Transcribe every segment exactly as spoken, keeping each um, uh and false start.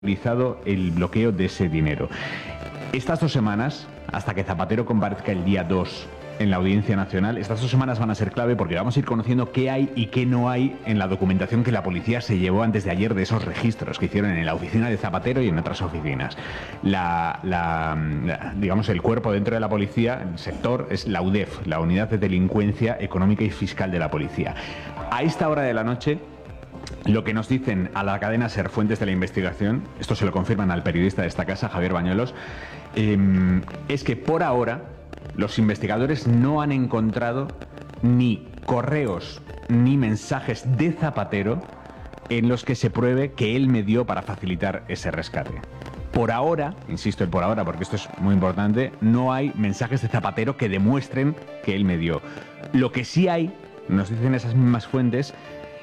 autorizado el bloqueo de ese dinero. Estas dos semanas, hasta que Zapatero comparezca el día dos en la Audiencia Nacional, estas dos semanas van a ser clave porque vamos a ir conociendo qué hay y qué no hay en la documentación que la policía se llevó antes de ayer de esos registros que hicieron en la oficina de Zapatero y en otras oficinas. La, la, la, digamos, el cuerpo dentro de la policía, el sector, es la U D E F, la Unidad de Delincuencia Económica y Fiscal de la Policía. A esta hora de la noche, lo que nos dicen a la cadena SER fuentes de la investigación, esto se lo confirman al periodista de esta casa, Javier Bañuelos, eh, es que por ahora los investigadores no han encontrado ni correos ni mensajes de Zapatero en los que se pruebe que él me dio para facilitar ese rescate. Por ahora, insisto en por ahora porque esto es muy importante, no hay mensajes de Zapatero que demuestren que él me dio. Lo que sí hay, nos dicen esas mismas fuentes,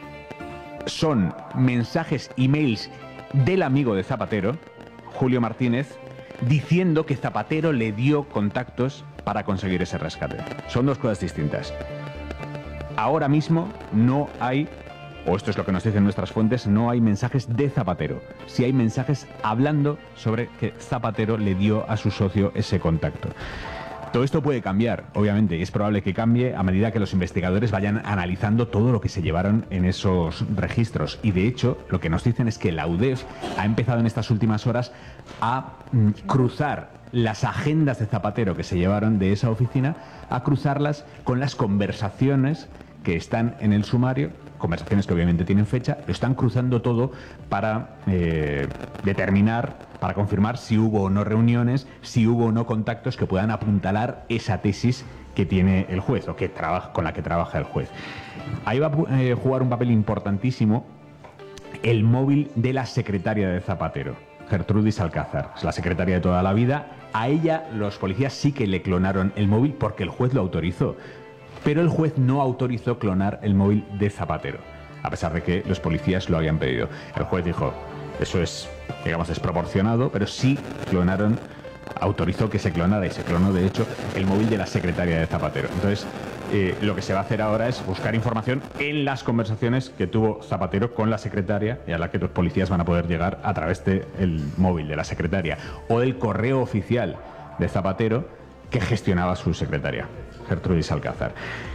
son mensajes, emails del amigo de Zapatero, Julio Martínez, diciendo que Zapatero le dio contactos para conseguir ese rescate. Son dos cosas distintas. Ahora mismo no hay, o esto es lo que nos dicen nuestras fuentes, no hay mensajes de Zapatero. Sí hay mensajes hablando sobre que Zapatero le dio a su socio ese contacto. Todo esto puede cambiar, obviamente, y es probable que cambie a medida que los investigadores vayan analizando todo lo que se llevaron en esos registros. Y de hecho, lo que nos dicen es que la U D E F ha empezado en estas últimas horas a mm, cruzar las agendas de Zapatero que se llevaron de esa oficina, a cruzarlas con las conversaciones que están en el sumario, conversaciones que obviamente tienen fecha, lo están cruzando todo para eh, determinar, para confirmar si hubo o no reuniones, si hubo o no contactos que puedan apuntalar esa tesis que tiene el juez o que trabaja, con la que trabaja el juez. Ahí va a eh, jugar un papel importantísimo el móvil de la secretaria de Zapatero, Gertrudis Alcázar, es la secretaria de toda la vida. A ella los policías sí que le clonaron el móvil porque el juez lo autorizó. Pero el juez no autorizó clonar el móvil de Zapatero, a pesar de que los policías lo habían pedido. El juez dijo, eso es, digamos, desproporcionado, pero sí clonaron, autorizó que se clonara, y se clonó, de hecho, el móvil de la secretaria de Zapatero. Entonces, eh, lo que se va a hacer ahora es buscar información en las conversaciones que tuvo Zapatero con la secretaria, y a la que los policías van a poder llegar a través del móvil de la secretaria, o del correo oficial de Zapatero que gestionaba su secretaria, Gertrudis Alcázar.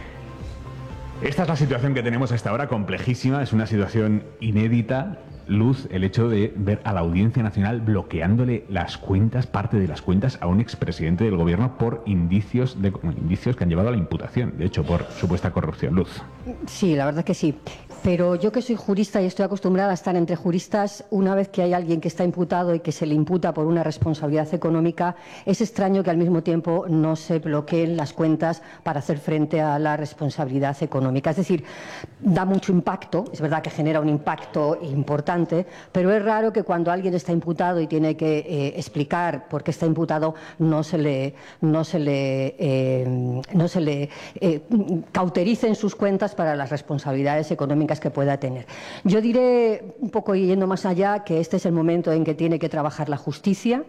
Esta es la situación que tenemos hasta ahora, complejísima, es una situación inédita. Luz, el hecho de ver a la Audiencia Nacional bloqueándole las cuentas, parte de las cuentas, a un expresidente del gobierno por indicios, de, indicios que han llevado a la imputación, de hecho, por supuesta corrupción. Luz. Sí, la verdad que sí. Pero yo, que soy jurista y estoy acostumbrada a estar entre juristas, una vez que hay alguien que está imputado y que se le imputa por una responsabilidad económica, es extraño que al mismo tiempo no se bloqueen las cuentas para hacer frente a la responsabilidad económica. Es decir, da mucho impacto, es verdad que genera un impacto importante, pero es raro que cuando alguien está imputado y tiene que eh, explicar por qué está imputado, no se le, no se le, eh, no se le eh, cautericen sus cuentas para las responsabilidades económicas que pueda tener. Yo diré, un poco yendo más allá, que este es el momento en que tiene que trabajar la justicia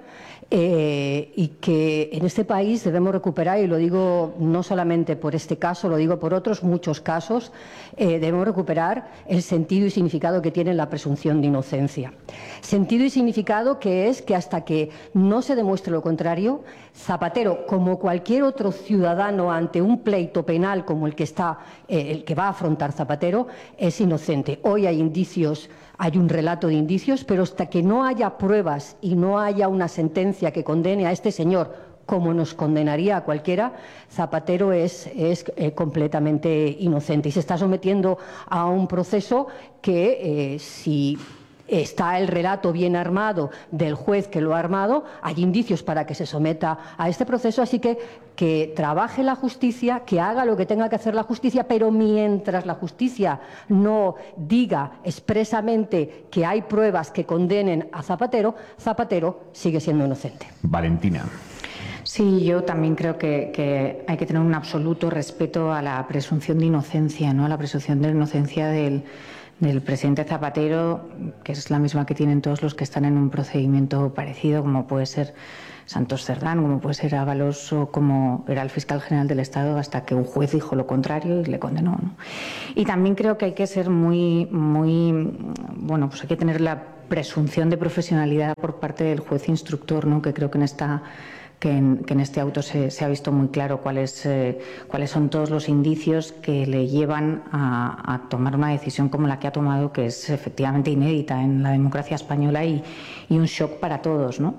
eh, y que en este país debemos recuperar, y lo digo no solamente por este caso, lo digo por otros muchos casos, eh, debemos recuperar el sentido y significado que tiene la presunción de inocencia. Sentido y significado que es que hasta que no se demuestre lo contrario, Zapatero, como cualquier otro ciudadano ante un pleito penal como el que está, eh, el que va a afrontar Zapatero, es inocente. Hoy hay indicios, hay un relato de indicios, pero hasta que no haya pruebas y no haya una sentencia que condene a este señor, como nos condenaría a cualquiera, Zapatero es, es eh, completamente inocente y se está sometiendo a un proceso que, eh, si está el relato bien armado del juez que lo ha armado, hay indicios para que se someta a este proceso, así que que trabaje la justicia, que haga lo que tenga que hacer la justicia, pero mientras la justicia no diga expresamente que hay pruebas que condenen a Zapatero, Zapatero sigue siendo inocente. Valentina. Sí, yo también creo que, que hay que tener un absoluto respeto a la presunción de inocencia, ¿no? A la presunción de inocencia del, del presidente Zapatero, que es la misma que tienen todos los que están en un procedimiento parecido, como puede ser Santos Cerdán, como puede ser Ábalos o como era el fiscal general del Estado, hasta que un juez dijo lo contrario y le condenó, ¿no? Y también creo que hay que ser muy, muy, bueno, pues hay que tener la presunción de profesionalidad por parte del juez instructor, ¿no? Que creo que en esta que en, que en este auto se, se ha visto muy claro cuáles eh, cuáles son todos los indicios que le llevan a, a tomar una decisión como la que ha tomado, que es efectivamente inédita en la democracia española y, y un shock para todos, ¿no?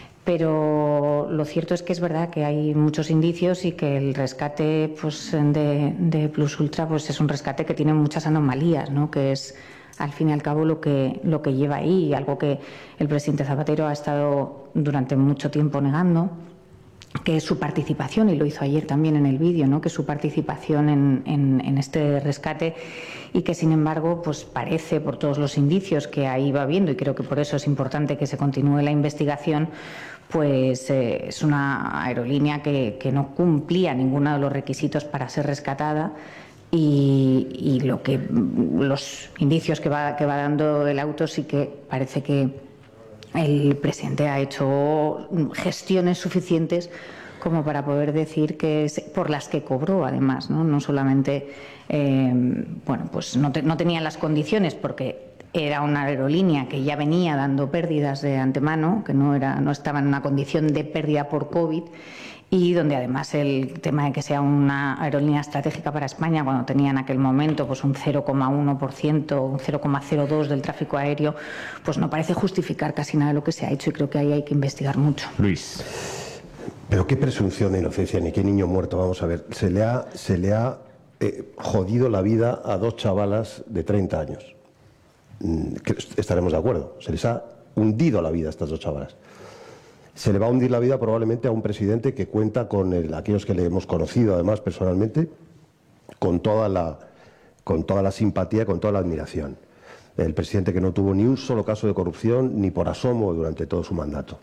Pero lo cierto es que es verdad que hay muchos indicios y que el rescate pues, de, de Plus Ultra pues, es un rescate que tiene muchas anomalías, ¿no? Que es al fin y al cabo lo que, lo que lleva ahí, algo que el presidente Zapatero ha estado durante mucho tiempo negando, que es su participación, y lo hizo ayer también en el vídeo, ¿no? Que es su participación en, en, en este rescate, y que sin embargo pues parece, por todos los indicios que ahí va viendo, y creo que por eso es importante que se continúe la investigación, pues eh, es una aerolínea que, que no cumplía ninguno de los requisitos para ser rescatada. Y, y lo que los indicios que va, que va dando el auto sí que parece que el presidente ha hecho gestiones suficientes como para poder decir que es por las que cobró, además, no, no solamente eh, bueno, pues no, te, no tenían las condiciones porque era una aerolínea que ya venía dando pérdidas de antemano, que no era no estaba en una condición de pérdida por COVID, y donde además el tema de que sea una aerolínea estratégica para España, cuando tenía en aquel momento pues un cero coma uno por ciento, un cero coma cero dos por ciento del tráfico aéreo, pues no parece justificar casi nada de lo que se ha hecho, y creo que ahí hay que investigar mucho. Luis. Pero qué presunción de inocencia, ni qué niño muerto. Vamos a ver, se le ha, se le ha eh, jodido la vida a dos chavalas de treinta años. Mm, estaremos de acuerdo, se les ha hundido la vida a estas dos chavalas. Se le va a hundir la vida probablemente a un presidente que cuenta con el, aquellos que le hemos conocido además personalmente, con toda la, con toda la simpatía, con toda la admiración. El presidente que no tuvo ni un solo caso de corrupción, ni por asomo durante todo su mandato.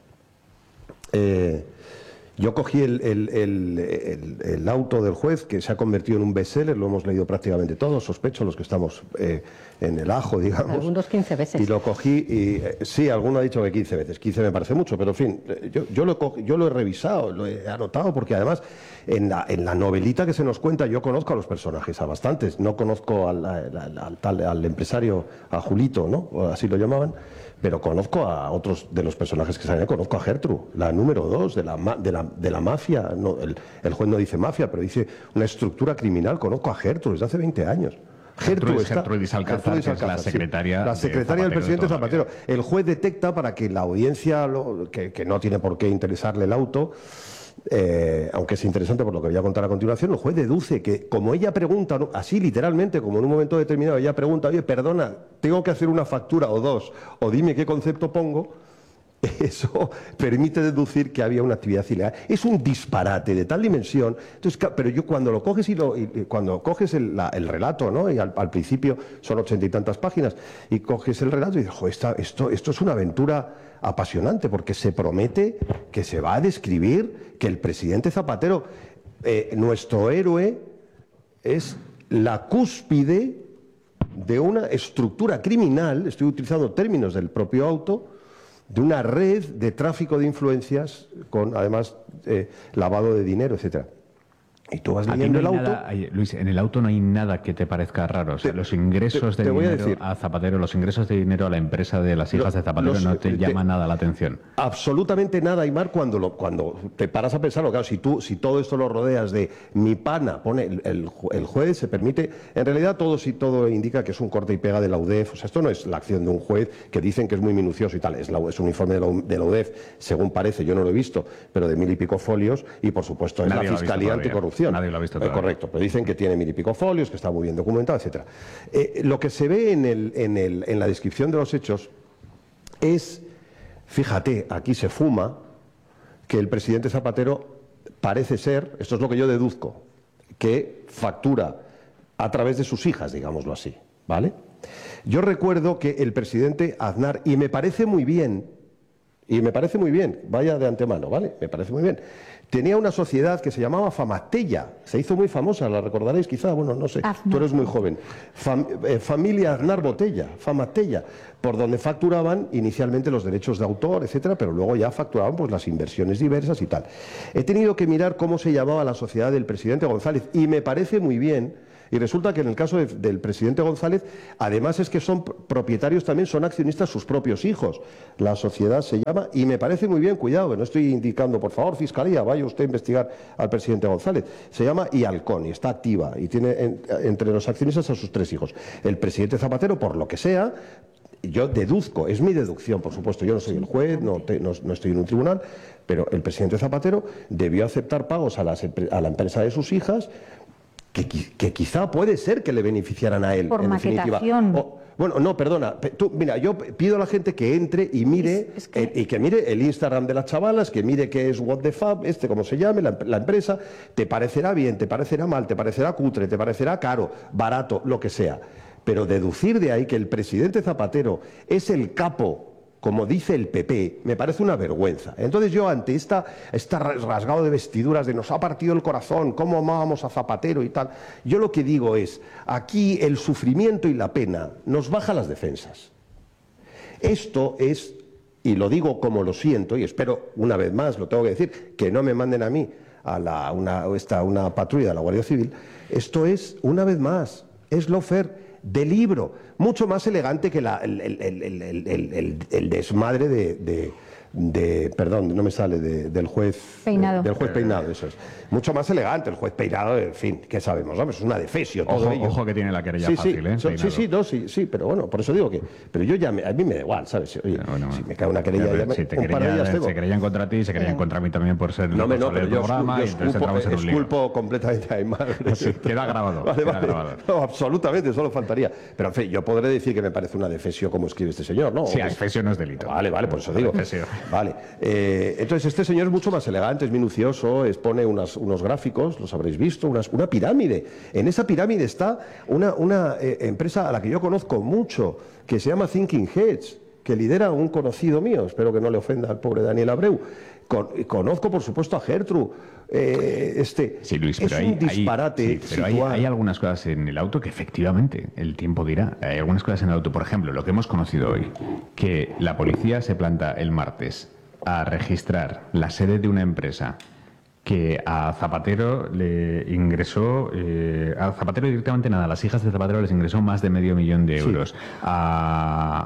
Eh, yo cogí el, el, el, el, el auto del juez, que se ha convertido en un bestseller, lo hemos leído prácticamente todos, sospecho, los que estamos eh, en el ajo, digamos. Algunos quince veces. Y lo cogí, y eh, sí, alguno ha dicho que quince veces, quince me parece mucho, pero en fin, yo, yo, lo, he, yo lo he revisado, lo he anotado, porque además en la, en la novelita que se nos cuenta yo conozco a los personajes, a bastantes, no conozco al, al, al, al, tal, al empresario, a Julito, ¿no? O así lo llamaban, pero conozco a otros de los personajes que salen, conozco a Gertrude, la número dos de la, de la, de la mafia, no, el, el juez no dice mafia, pero dice una estructura criminal, conozco a Gertrude desde hace veinte años. Gertrude, está, Gertrudis Alcázar, que es la secretaria, sí, la secretaria de del presidente Zapatero. El juez detecta, para que la audiencia, lo, que, que no tiene por qué interesarle el auto, eh, aunque es interesante por lo que voy a contar a continuación, el juez deduce que, como ella pregunta, ¿no? Así literalmente, como en un momento determinado ella pregunta, oye, perdona, tengo que hacer una factura o dos, o dime qué concepto pongo, eso permite deducir que había una actividad ilegal. Es un disparate de tal dimensión. Entonces, pero yo cuando lo coges y, lo, y cuando coges el, la, el relato, ¿no? Y al, al principio son ochenta y tantas páginas, y coges el relato y dices, jo, esta, esto, esto es una aventura apasionante, porque se promete que se va a describir que el presidente Zapatero, eh, nuestro héroe, es la cúspide de una estructura criminal, estoy utilizando términos del propio auto, de una red de tráfico de influencias con, además, eh, lavado de dinero, etcétera. Y tú vas leyendo no el auto... Nada, Luis, en el auto no hay nada que te parezca raro. O sea, te, los ingresos te, de te dinero a, decir, a Zapatero, los ingresos de dinero a la empresa de las hijas lo, de Zapatero los, no te, te llama te, nada la atención. Absolutamente nada, Aymar, cuando, lo, cuando te paras a pensarlo. Claro, si tú si todo esto lo rodeas de mi pana, pone el, el, el juez, se permite... En realidad todo, si todo indica que es un corte y pega de la U D E F. O sea, esto no es la acción de un juez que dicen que es muy minucioso y tal. Es, la, es un informe de la, de la U D E F, según parece, yo no lo he visto, pero de mil y pico folios, y por supuesto es Nadie la Fiscalía Anticorrupción. Nadie lo ha visto todavía. Eh, correcto, pero dicen que tiene mil y pico folios, que está muy bien documentado, etcétera. Eh, lo que se ve en, el, en, el, en la descripción de los hechos es, fíjate, aquí se fuma, que el presidente Zapatero parece ser, esto es lo que yo deduzco, que factura a través de sus hijas, digámoslo así, ¿vale? Yo recuerdo que el presidente Aznar, y me parece muy bien, y me parece muy bien, vaya de antemano, ¿vale? Me parece muy bien. Tenía una sociedad que se llamaba Famastella, se hizo muy famosa, la recordaréis quizá, bueno, no sé, Aznar. Tú eres muy joven. Fam, eh, familia Aznar Botella, Famastella, por donde facturaban inicialmente los derechos de autor, etcétera, pero luego ya facturaban pues las inversiones diversas y tal. He tenido que mirar cómo se llamaba la sociedad del presidente González, y me parece muy bien Y resulta que en el caso de, del presidente González, además es que son propietarios también, son accionistas sus propios hijos. La sociedad se llama, y me parece muy bien, cuidado, que no estoy indicando, por favor, Fiscalía, vaya usted a investigar al presidente González. Se llama Ialcon y está activa y tiene en, entre los accionistas a sus tres hijos. El presidente Zapatero, por lo que sea, yo deduzco, es mi deducción, por supuesto, yo no soy el juez, no, te, no, no estoy en un tribunal, pero el presidente Zapatero debió aceptar pagos a, las, a la empresa de sus hijas que, que quizá puede ser que le beneficiaran a él, por en maquetación. definitiva. O, bueno, no, perdona. Tú, mira, yo pido a la gente que entre y mire, es, es que... Eh, y que mire el Instagram de las chavalas, que mire qué es What the Fab, este como se llame, la, la empresa. Te parecerá bien, te parecerá mal, te parecerá cutre, te parecerá caro, barato, lo que sea. Pero deducir de ahí que el presidente Zapatero es el capo, como dice el P P, me parece una vergüenza. Entonces yo, ante esta, esta rasgado de vestiduras de nos ha partido el corazón, cómo amábamos a Zapatero y tal, yo lo que digo es, aquí el sufrimiento y la pena nos baja las defensas. Esto es, y lo digo como lo siento, y espero una vez más, lo tengo que decir, que no me manden a mí a la, una, esta, una patrulla de la Guardia Civil, esto es, una vez más, es lawfare de libro, mucho más elegante que la, el, el, el, el, el, el desmadre de, de, de, perdón, no me sale, de, del juez Peinado. Del juez Peinado, eso es. Mucho más elegante el juez Peinado, en fin, ¿qué sabemos? ¿No? Es una defesio todo ojo, ello. Ojo que tiene la querella sí, fácil, sí, ¿eh? So, sí, sí, no, sí, sí, pero bueno, por eso digo que, pero yo ya, me, a mí me da igual, ¿sabes? Oye, no, no, si me cae una querella, pero, ya me, si te un par de ellas tengo. Se querían contra ti, se querían contra mí también por ser no, el no, pero yo programa, yo y entonces esculpo, entramos en un lío. esculpo completamente a Aymar. Sí, queda grabado, vale, queda vale. grabado. No, absolutamente, solo faltaría. Pero en fin, yo podré decir que me parece una defesio como escribe este señor, ¿no? Sí, defesio no es delito. Vale, vale, por eso digo. Defesio. Vale. Eh, entonces, este señor es mucho más elegante, es minucioso, expone unas, unos gráficos, los habréis visto, unas, una pirámide. En esa pirámide está una, una eh, empresa a la que yo conozco mucho, que se llama Thinking Heads, que lidera un conocido mío, espero que no le ofenda al pobre Daniel Abreu. Con, conozco, por supuesto, a Gertrude. Eh, este, sí, Luis, es pero un hay, disparate. Hay, sí, pero hay, hay algunas cosas en el auto que efectivamente el tiempo dirá. Hay algunas cosas en el auto, por ejemplo, lo que hemos conocido hoy, que la policía se planta el martes a registrar la sede de una empresa que a Zapatero le ingresó, eh, a Zapatero directamente nada, a las hijas de Zapatero les ingresó más de medio millón de euros. Sí. A,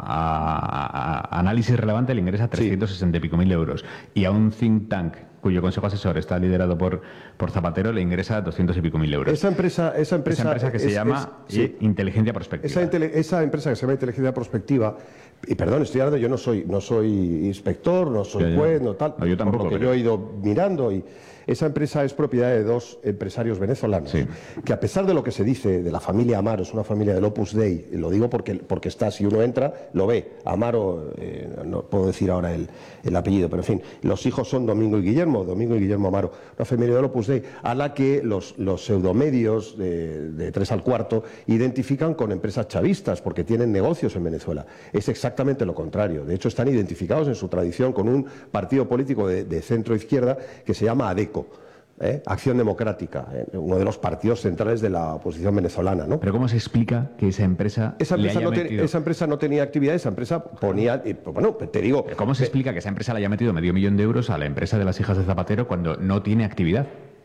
a, a Análisis Relevante le ingresa trescientos sesenta y pico mil euros. Y a un think tank cuyo consejo asesor está liderado por, por Zapatero le ingresa doscientos y pico mil euros. Esa empresa, esa empresa, esa empresa que es, se llama es, sí. Inteligencia Prospectiva. Esa, intele, esa empresa que se llama Inteligencia Prospectiva, y perdón, estoy hablando, yo no soy, no soy inspector, no soy ya, juez, ya. no tal, no, yo tampoco, por lo que pero... yo he ido mirando y... Esa empresa es propiedad de dos empresarios venezolanos, sí. que a pesar de lo que se dice de la familia Amaro, es una familia del Opus Dei, lo digo porque, porque está, si uno entra, lo ve. Amaro, eh, no puedo decir ahora el, el apellido, pero en fin, los hijos son Domingo y Guillermo, Domingo y Guillermo Amaro, una familia del Opus Dei, a la que los, los pseudomedios de, de tres al cuarto identifican con empresas chavistas, porque tienen negocios en Venezuela. Es exactamente lo contrario. De hecho, están identificados en su tradición con un partido político de, de centro-izquierda que se llama ADECO. ¿Eh? Acción Democrática, ¿eh? uno de los partidos centrales de la oposición venezolana, ¿no? Pero ¿cómo se explica que esa empresa esa empresa, le no, haya te, metido... esa empresa no tenía actividad, esa empresa ponía, y, bueno, te digo... ¿Cómo se que... explica que esa empresa le haya metido medio millón de euros a la empresa de las hijas de Zapatero cuando no tiene actividad?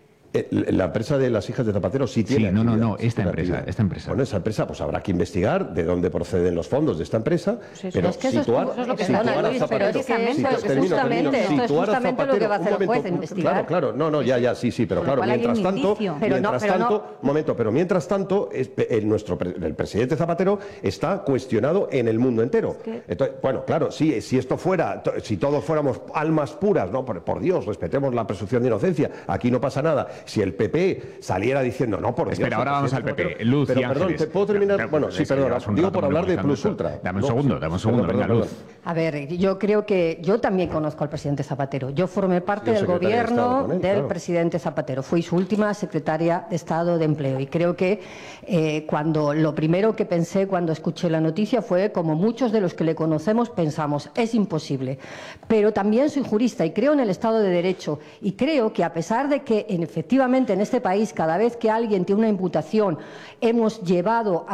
La empresa de las hijas de Zapatero sí tiene. Sí, no, actividad, no, no, esta empresa, actividad. esta empresa. Bueno, esa empresa, pues habrá que investigar de dónde proceden los fondos de esta empresa, sí, sí. pero es que situar, eso es lo que situar perdona, a Luis, Zapatero. pero es que Sí, esto es termino, justamente, termino. esto es Situar a justamente Zapatero, lo que va a hacer un el juez, momento, investigar. Claro, claro, no, no, ya, ya, sí, sí, pero Con claro, lo cual mientras hay un tanto, indicio. Pero no, mientras pero no. tanto, momento, pero mientras tanto, es- el, nuestro, pre- el presidente Zapatero está cuestionado en el mundo entero. Es que- Entonces, bueno, claro, sí, si esto fuera, to- si todos fuéramos almas puras, no, por, por Dios, respetemos la presunción de inocencia, aquí no pasa nada. Si el P P saliera diciendo, no, por Dios. Espera, ahora vamos al P P. Pero, Luz pero, y perdón, Ángeles. ¿te puedo terminar? Ya, Bueno, es sí, que perdón, llevas un digo rato por hablar de monopolizando Plus esto. Ultra. Dame un No, segundo, sí, dame un perdón, segundo, perdón, venga, perdón. Luz. A ver, yo creo que yo también conozco al presidente Zapatero. Yo formé parte Yo del secretaria de Estado gobierno con él, del claro. presidente Zapatero. Fui su última secretaria de Estado de Empleo y creo que eh, cuando lo primero que pensé cuando escuché la noticia fue, como muchos de los que le conocemos pensamos, es imposible. Pero también soy jurista y creo en el Estado de Derecho y creo que a pesar de que en, efectivamente en este país cada vez que alguien tiene una imputación hemos llevado a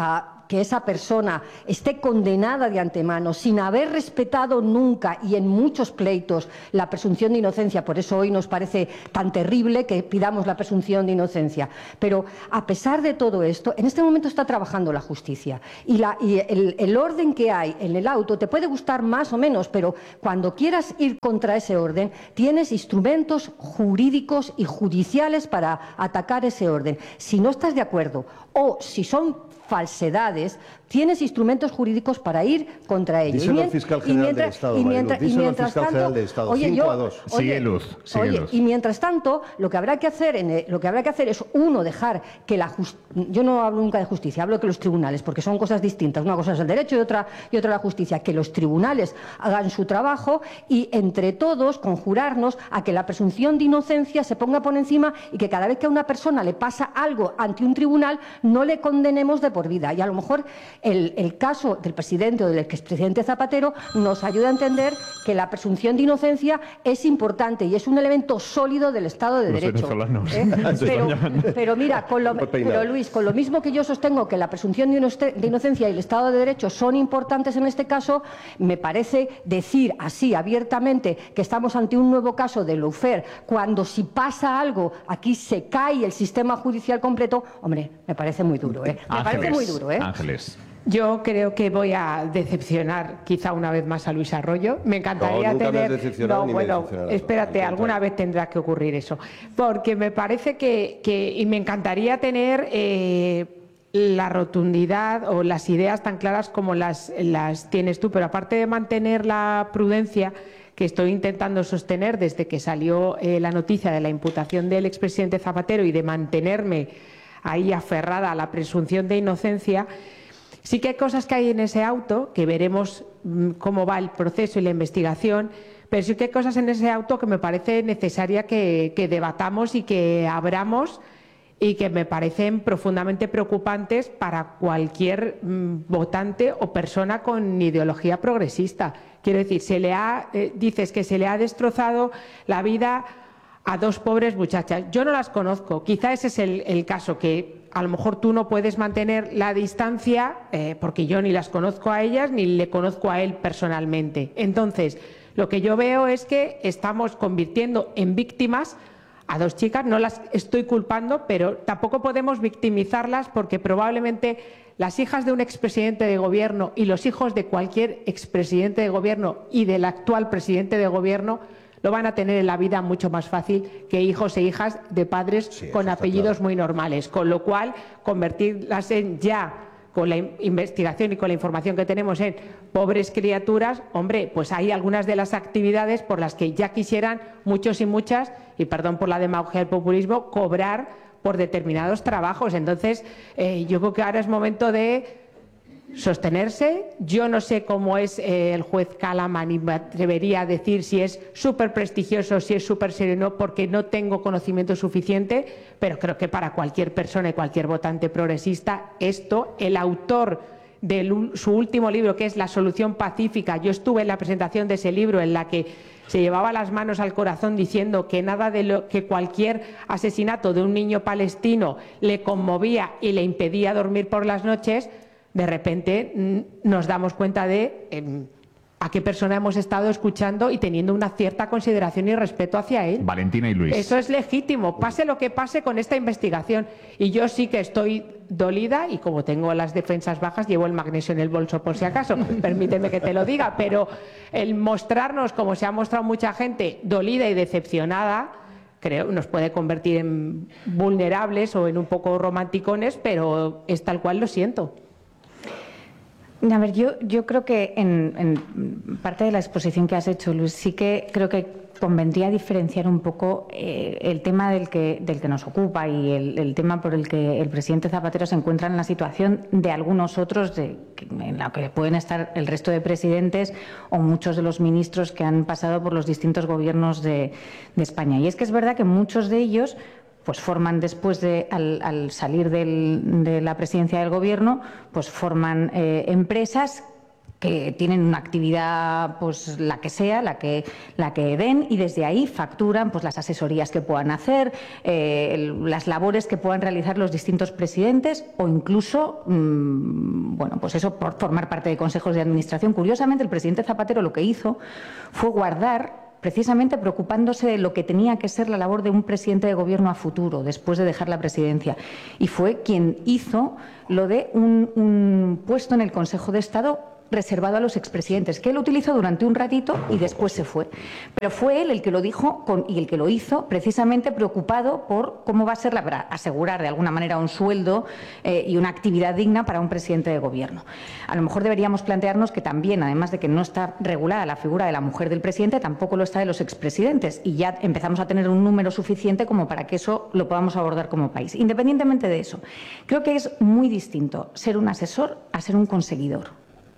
que esa persona esté condenada de antemano sin haber respetado nunca y en muchos pleitos la presunción de inocencia. Por eso hoy nos parece tan terrible que pidamos la presunción de inocencia. Pero a pesar de todo esto, en este momento está trabajando la justicia y, la, y el, el orden que hay en el auto te puede gustar más o menos, pero cuando quieras ir contra ese orden tienes instrumentos jurídicos y judiciales para atacar ese orden. Si no estás de acuerdo o si son falsedades, tienes instrumentos jurídicos para ir contra ellos. Díselo al fiscal general del Estado, y mientras, y mientras tanto, oye, yo, oye, sigue Luz, sigue oye, Luz. y mientras tanto, lo que habrá que hacer, en el, lo que habrá que hacer es uno dejar que la yo no hablo nunca de justicia, hablo de que los tribunales, porque son cosas distintas. Una cosa es el derecho y otra y otra la justicia. Que los tribunales hagan su trabajo y entre todos conjurarnos a que la presunción de inocencia se ponga por encima y que cada vez que a una persona le pasa algo ante un tribunal no le condenemos de por vida. Y a lo mejor el, el caso del presidente o del expresidente Zapatero nos ayuda a entender que la presunción de inocencia es importante y es un elemento sólido del Estado de Los Derecho. venezolanos. ¿Eh? Pero, pero mira, con lo, pero Luis, con lo mismo que yo sostengo que la presunción de, de inocencia y el Estado de Derecho son importantes en este caso, me parece decir así abiertamente que estamos ante un nuevo caso de lawfare, cuando si pasa algo aquí se cae el sistema judicial completo, hombre, me parece muy duro, ¿eh? Me Ángeles, parece muy duro, ¿eh? Ángeles. Yo creo que voy a decepcionar quizá una vez más a Luis Arroyo. Me encantaría no, nunca tener... me has decepcionado no, ni me bueno, decepcionarás. espérate, alguna vez tendrá que ocurrir eso. Porque me parece que... que y me encantaría tener... Eh, la rotundidad o las ideas tan claras como las, las tienes tú, pero aparte de mantener la prudencia que estoy intentando sostener desde que salió eh, la noticia de la imputación del expresidente Zapatero y de mantenerme ahí aferrada a la presunción de inocencia, sí que hay cosas que hay en ese auto, que veremos mmm, cómo va el proceso y la investigación, pero sí que hay cosas en ese auto que me parece necesaria que, que debatamos y que abramos y que me parecen profundamente preocupantes para cualquier mmm, votante o persona con ideología progresista. Quiero decir, se le ha, eh, dices que se le ha destrozado la vida a dos pobres muchachas. Yo no las conozco, quizá ese es el, el caso, que a lo mejor tú no puedes mantener la distancia eh, porque yo ni las conozco a ellas ni le conozco a él personalmente. Entonces, lo que yo veo es que estamos convirtiendo en víctimas a dos chicas, no las estoy culpando, pero tampoco podemos victimizarlas porque probablemente las hijas de un expresidente de gobierno y los hijos de cualquier expresidente de gobierno y del actual presidente de gobierno lo van a tener en la vida mucho más fácil que hijos e hijas de padres sí, con apellidos claro. muy normales. Con lo cual, convertirlas en ya, con la investigación y con la información que tenemos en pobres criaturas, hombre, pues hay algunas de las actividades por las que ya quisieran muchos y muchas, y perdón por la demagogia del populismo, cobrar por determinados trabajos. Entonces, eh, yo creo que ahora es momento de sostenerse. Yo no sé cómo es eh, el juez Calaman y me atrevería a decir si es súper prestigioso, si es súper sereno, porque no tengo conocimiento suficiente, pero creo que para cualquier persona y cualquier votante progresista esto, el autor de su último libro, que es La solución pacífica, yo estuve en la presentación de ese libro en la que se llevaba las manos al corazón diciendo que nada de lo que cualquier asesinato de un niño palestino le conmovía y le impedía dormir por las noches. De repente nos damos cuenta de eh, a qué persona hemos estado escuchando y teniendo una cierta consideración y respeto hacia él. Valentina y Luis. Eso es legítimo, pase lo que pase con esta investigación. Y yo sí que estoy dolida y como tengo las defensas bajas llevo el magnesio en el bolso por si acaso, permíteme que te lo diga, pero el mostrarnos, como se ha mostrado mucha gente, dolida y decepcionada, creo nos puede convertir en vulnerables o en un poco romanticones, pero es tal cual, lo siento. A ver, yo, yo creo que en, en parte de la exposición que has hecho, Luis, sí que creo que convendría diferenciar un poco eh, el tema del que, del que nos ocupa y el, el tema por el que el presidente Zapatero se encuentra en la situación de algunos otros de, en la que pueden estar el resto de presidentes o muchos de los ministros que han pasado por los distintos gobiernos de, de España. Y es que es verdad que muchos de ellos pues forman después de, al, al salir del, de la presidencia del gobierno, pues forman eh, empresas que tienen una actividad, pues la que sea, la que, la que den, y desde ahí facturan pues las asesorías que puedan hacer, eh, el, las labores que puedan realizar los distintos presidentes o incluso, mmm, bueno, pues eso, por formar parte de consejos de administración. Curiosamente, el presidente Zapatero lo que hizo fue guardar, precisamente preocupándose de lo que tenía que ser la labor de un presidente de gobierno a futuro, después de dejar la presidencia, y fue quien hizo lo de un, un puesto en el Consejo de Estado reservado a los expresidentes, que él utilizó durante un ratito y después se fue. Pero fue él el que lo dijo con, y el que lo hizo precisamente preocupado por cómo va a ser la, para asegurar de alguna manera un sueldo eh, y una actividad digna para un presidente de gobierno. A lo mejor deberíamos plantearnos que también, además de que no está regulada la figura de la mujer del presidente, tampoco lo está de los expresidentes, y ya empezamos a tener un número suficiente como para que eso lo podamos abordar como país. Independientemente de eso, creo que es muy distinto ser un asesor a ser un conseguidor.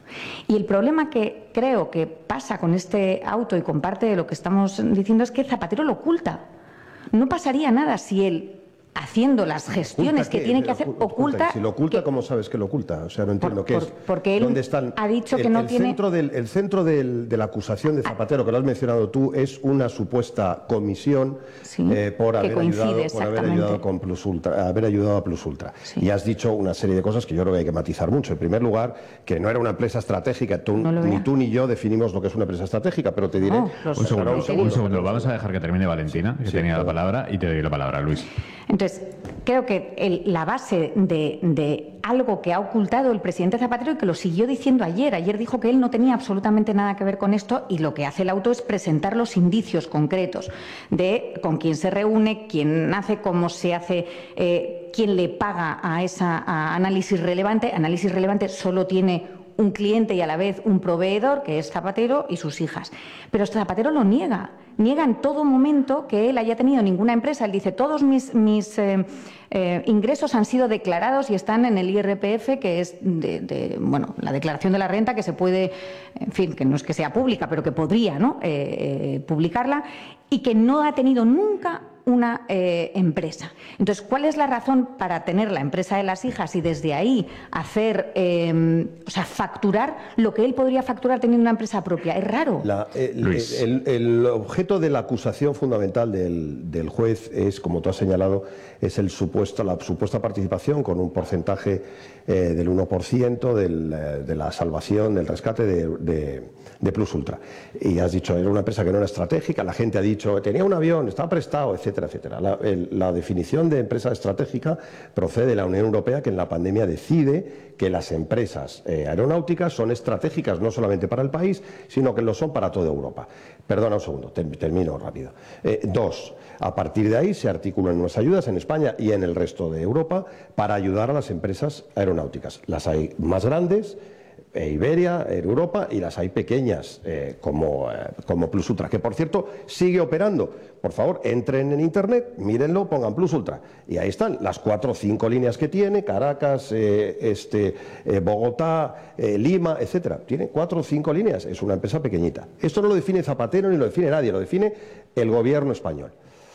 Y el problema que creo que pasa con este auto y con parte de lo que estamos diciendo es que Zapatero lo oculta. No pasaría nada si él, haciendo las gestiones que tiene que hacer, oculta... Si lo oculta, que, ¿cómo sabes que lo oculta? O sea, no entiendo por, qué por, es. Porque él ¿Dónde están? ha dicho el, que no el tiene... Centro del, el centro del, de la acusación de Zapatero, que lo has mencionado tú, es una supuesta comisión sí, eh, por, haber ayudado, por haber ayudado con Plus Ultra, haber ayudado a Plus Ultra. Sí. Y has dicho una serie de cosas que yo creo que hay que matizar mucho. En primer lugar, que no era una empresa estratégica. Tú, no ni tú ni yo definimos lo que es una empresa estratégica, pero te diré... No, los, un segundo, un segundo, un segundo. Vamos a dejar que termine Valentina, que sí, tenía claro. la palabra, y te doy la palabra, Luis. Entonces, creo que el, la base de, de algo que ha ocultado el presidente Zapatero y que lo siguió diciendo ayer. Ayer dijo que él no tenía absolutamente nada que ver con esto, y lo que hace el auto es presentar los indicios concretos de con quién se reúne, quién hace, cómo se hace, eh, quién le paga a esa a análisis relevante. Análisis relevante solo tiene un cliente y a la vez un proveedor, que es Zapatero y sus hijas. Pero Zapatero lo niega. Niega en todo momento que él haya tenido ninguna empresa. Él dice, todos mis, mis eh, eh, ingresos han sido declarados y están en el I R P F, que es de, de, bueno, la declaración de la renta, que se puede, en fin, que no es que sea pública, pero que podría, ¿no?, eh, eh, publicarla, y que no ha tenido nunca una eh, empresa. Entonces, ¿cuál es la razón para tener la empresa de las hijas y desde ahí hacer, eh, o sea, facturar lo que él podría facturar teniendo una empresa propia? Es raro. La, el, el, el objeto de la acusación fundamental del, del juez es, como tú has señalado, es el supuesto, la supuesta participación con un porcentaje eh, del uno por ciento del, eh, de la salvación, del rescate de, de, de Plus Ultra. Y has dicho, era una empresa que no era estratégica, la gente ha dicho, tenía un avión, estaba prestado, etcétera, etcétera. La, el, la definición de empresa estratégica procede de la Unión Europea, que en la pandemia decide que las empresas eh, aeronáuticas son estratégicas no solamente para el país, sino que lo son para toda Europa. Perdona un segundo, te, termino rápido. Eh, dos, a partir de ahí se articulan unas ayudas en España y en el resto de Europa para ayudar a las empresas aeronáuticas. Las hay más grandes, eh, Iberia, Air Europa, y las hay pequeñas, eh, como, eh, como Plus Ultra, que por cierto sigue operando. Por favor, entren en Internet, mírenlo, pongan Plus Ultra. Y ahí están las cuatro o cinco líneas que tiene, Caracas, eh, este, eh, Bogotá, eh, Lima, etcétera. Tiene cuatro o cinco líneas, es una empresa pequeñita. Esto no lo define Zapatero ni lo define nadie, lo define el gobierno español.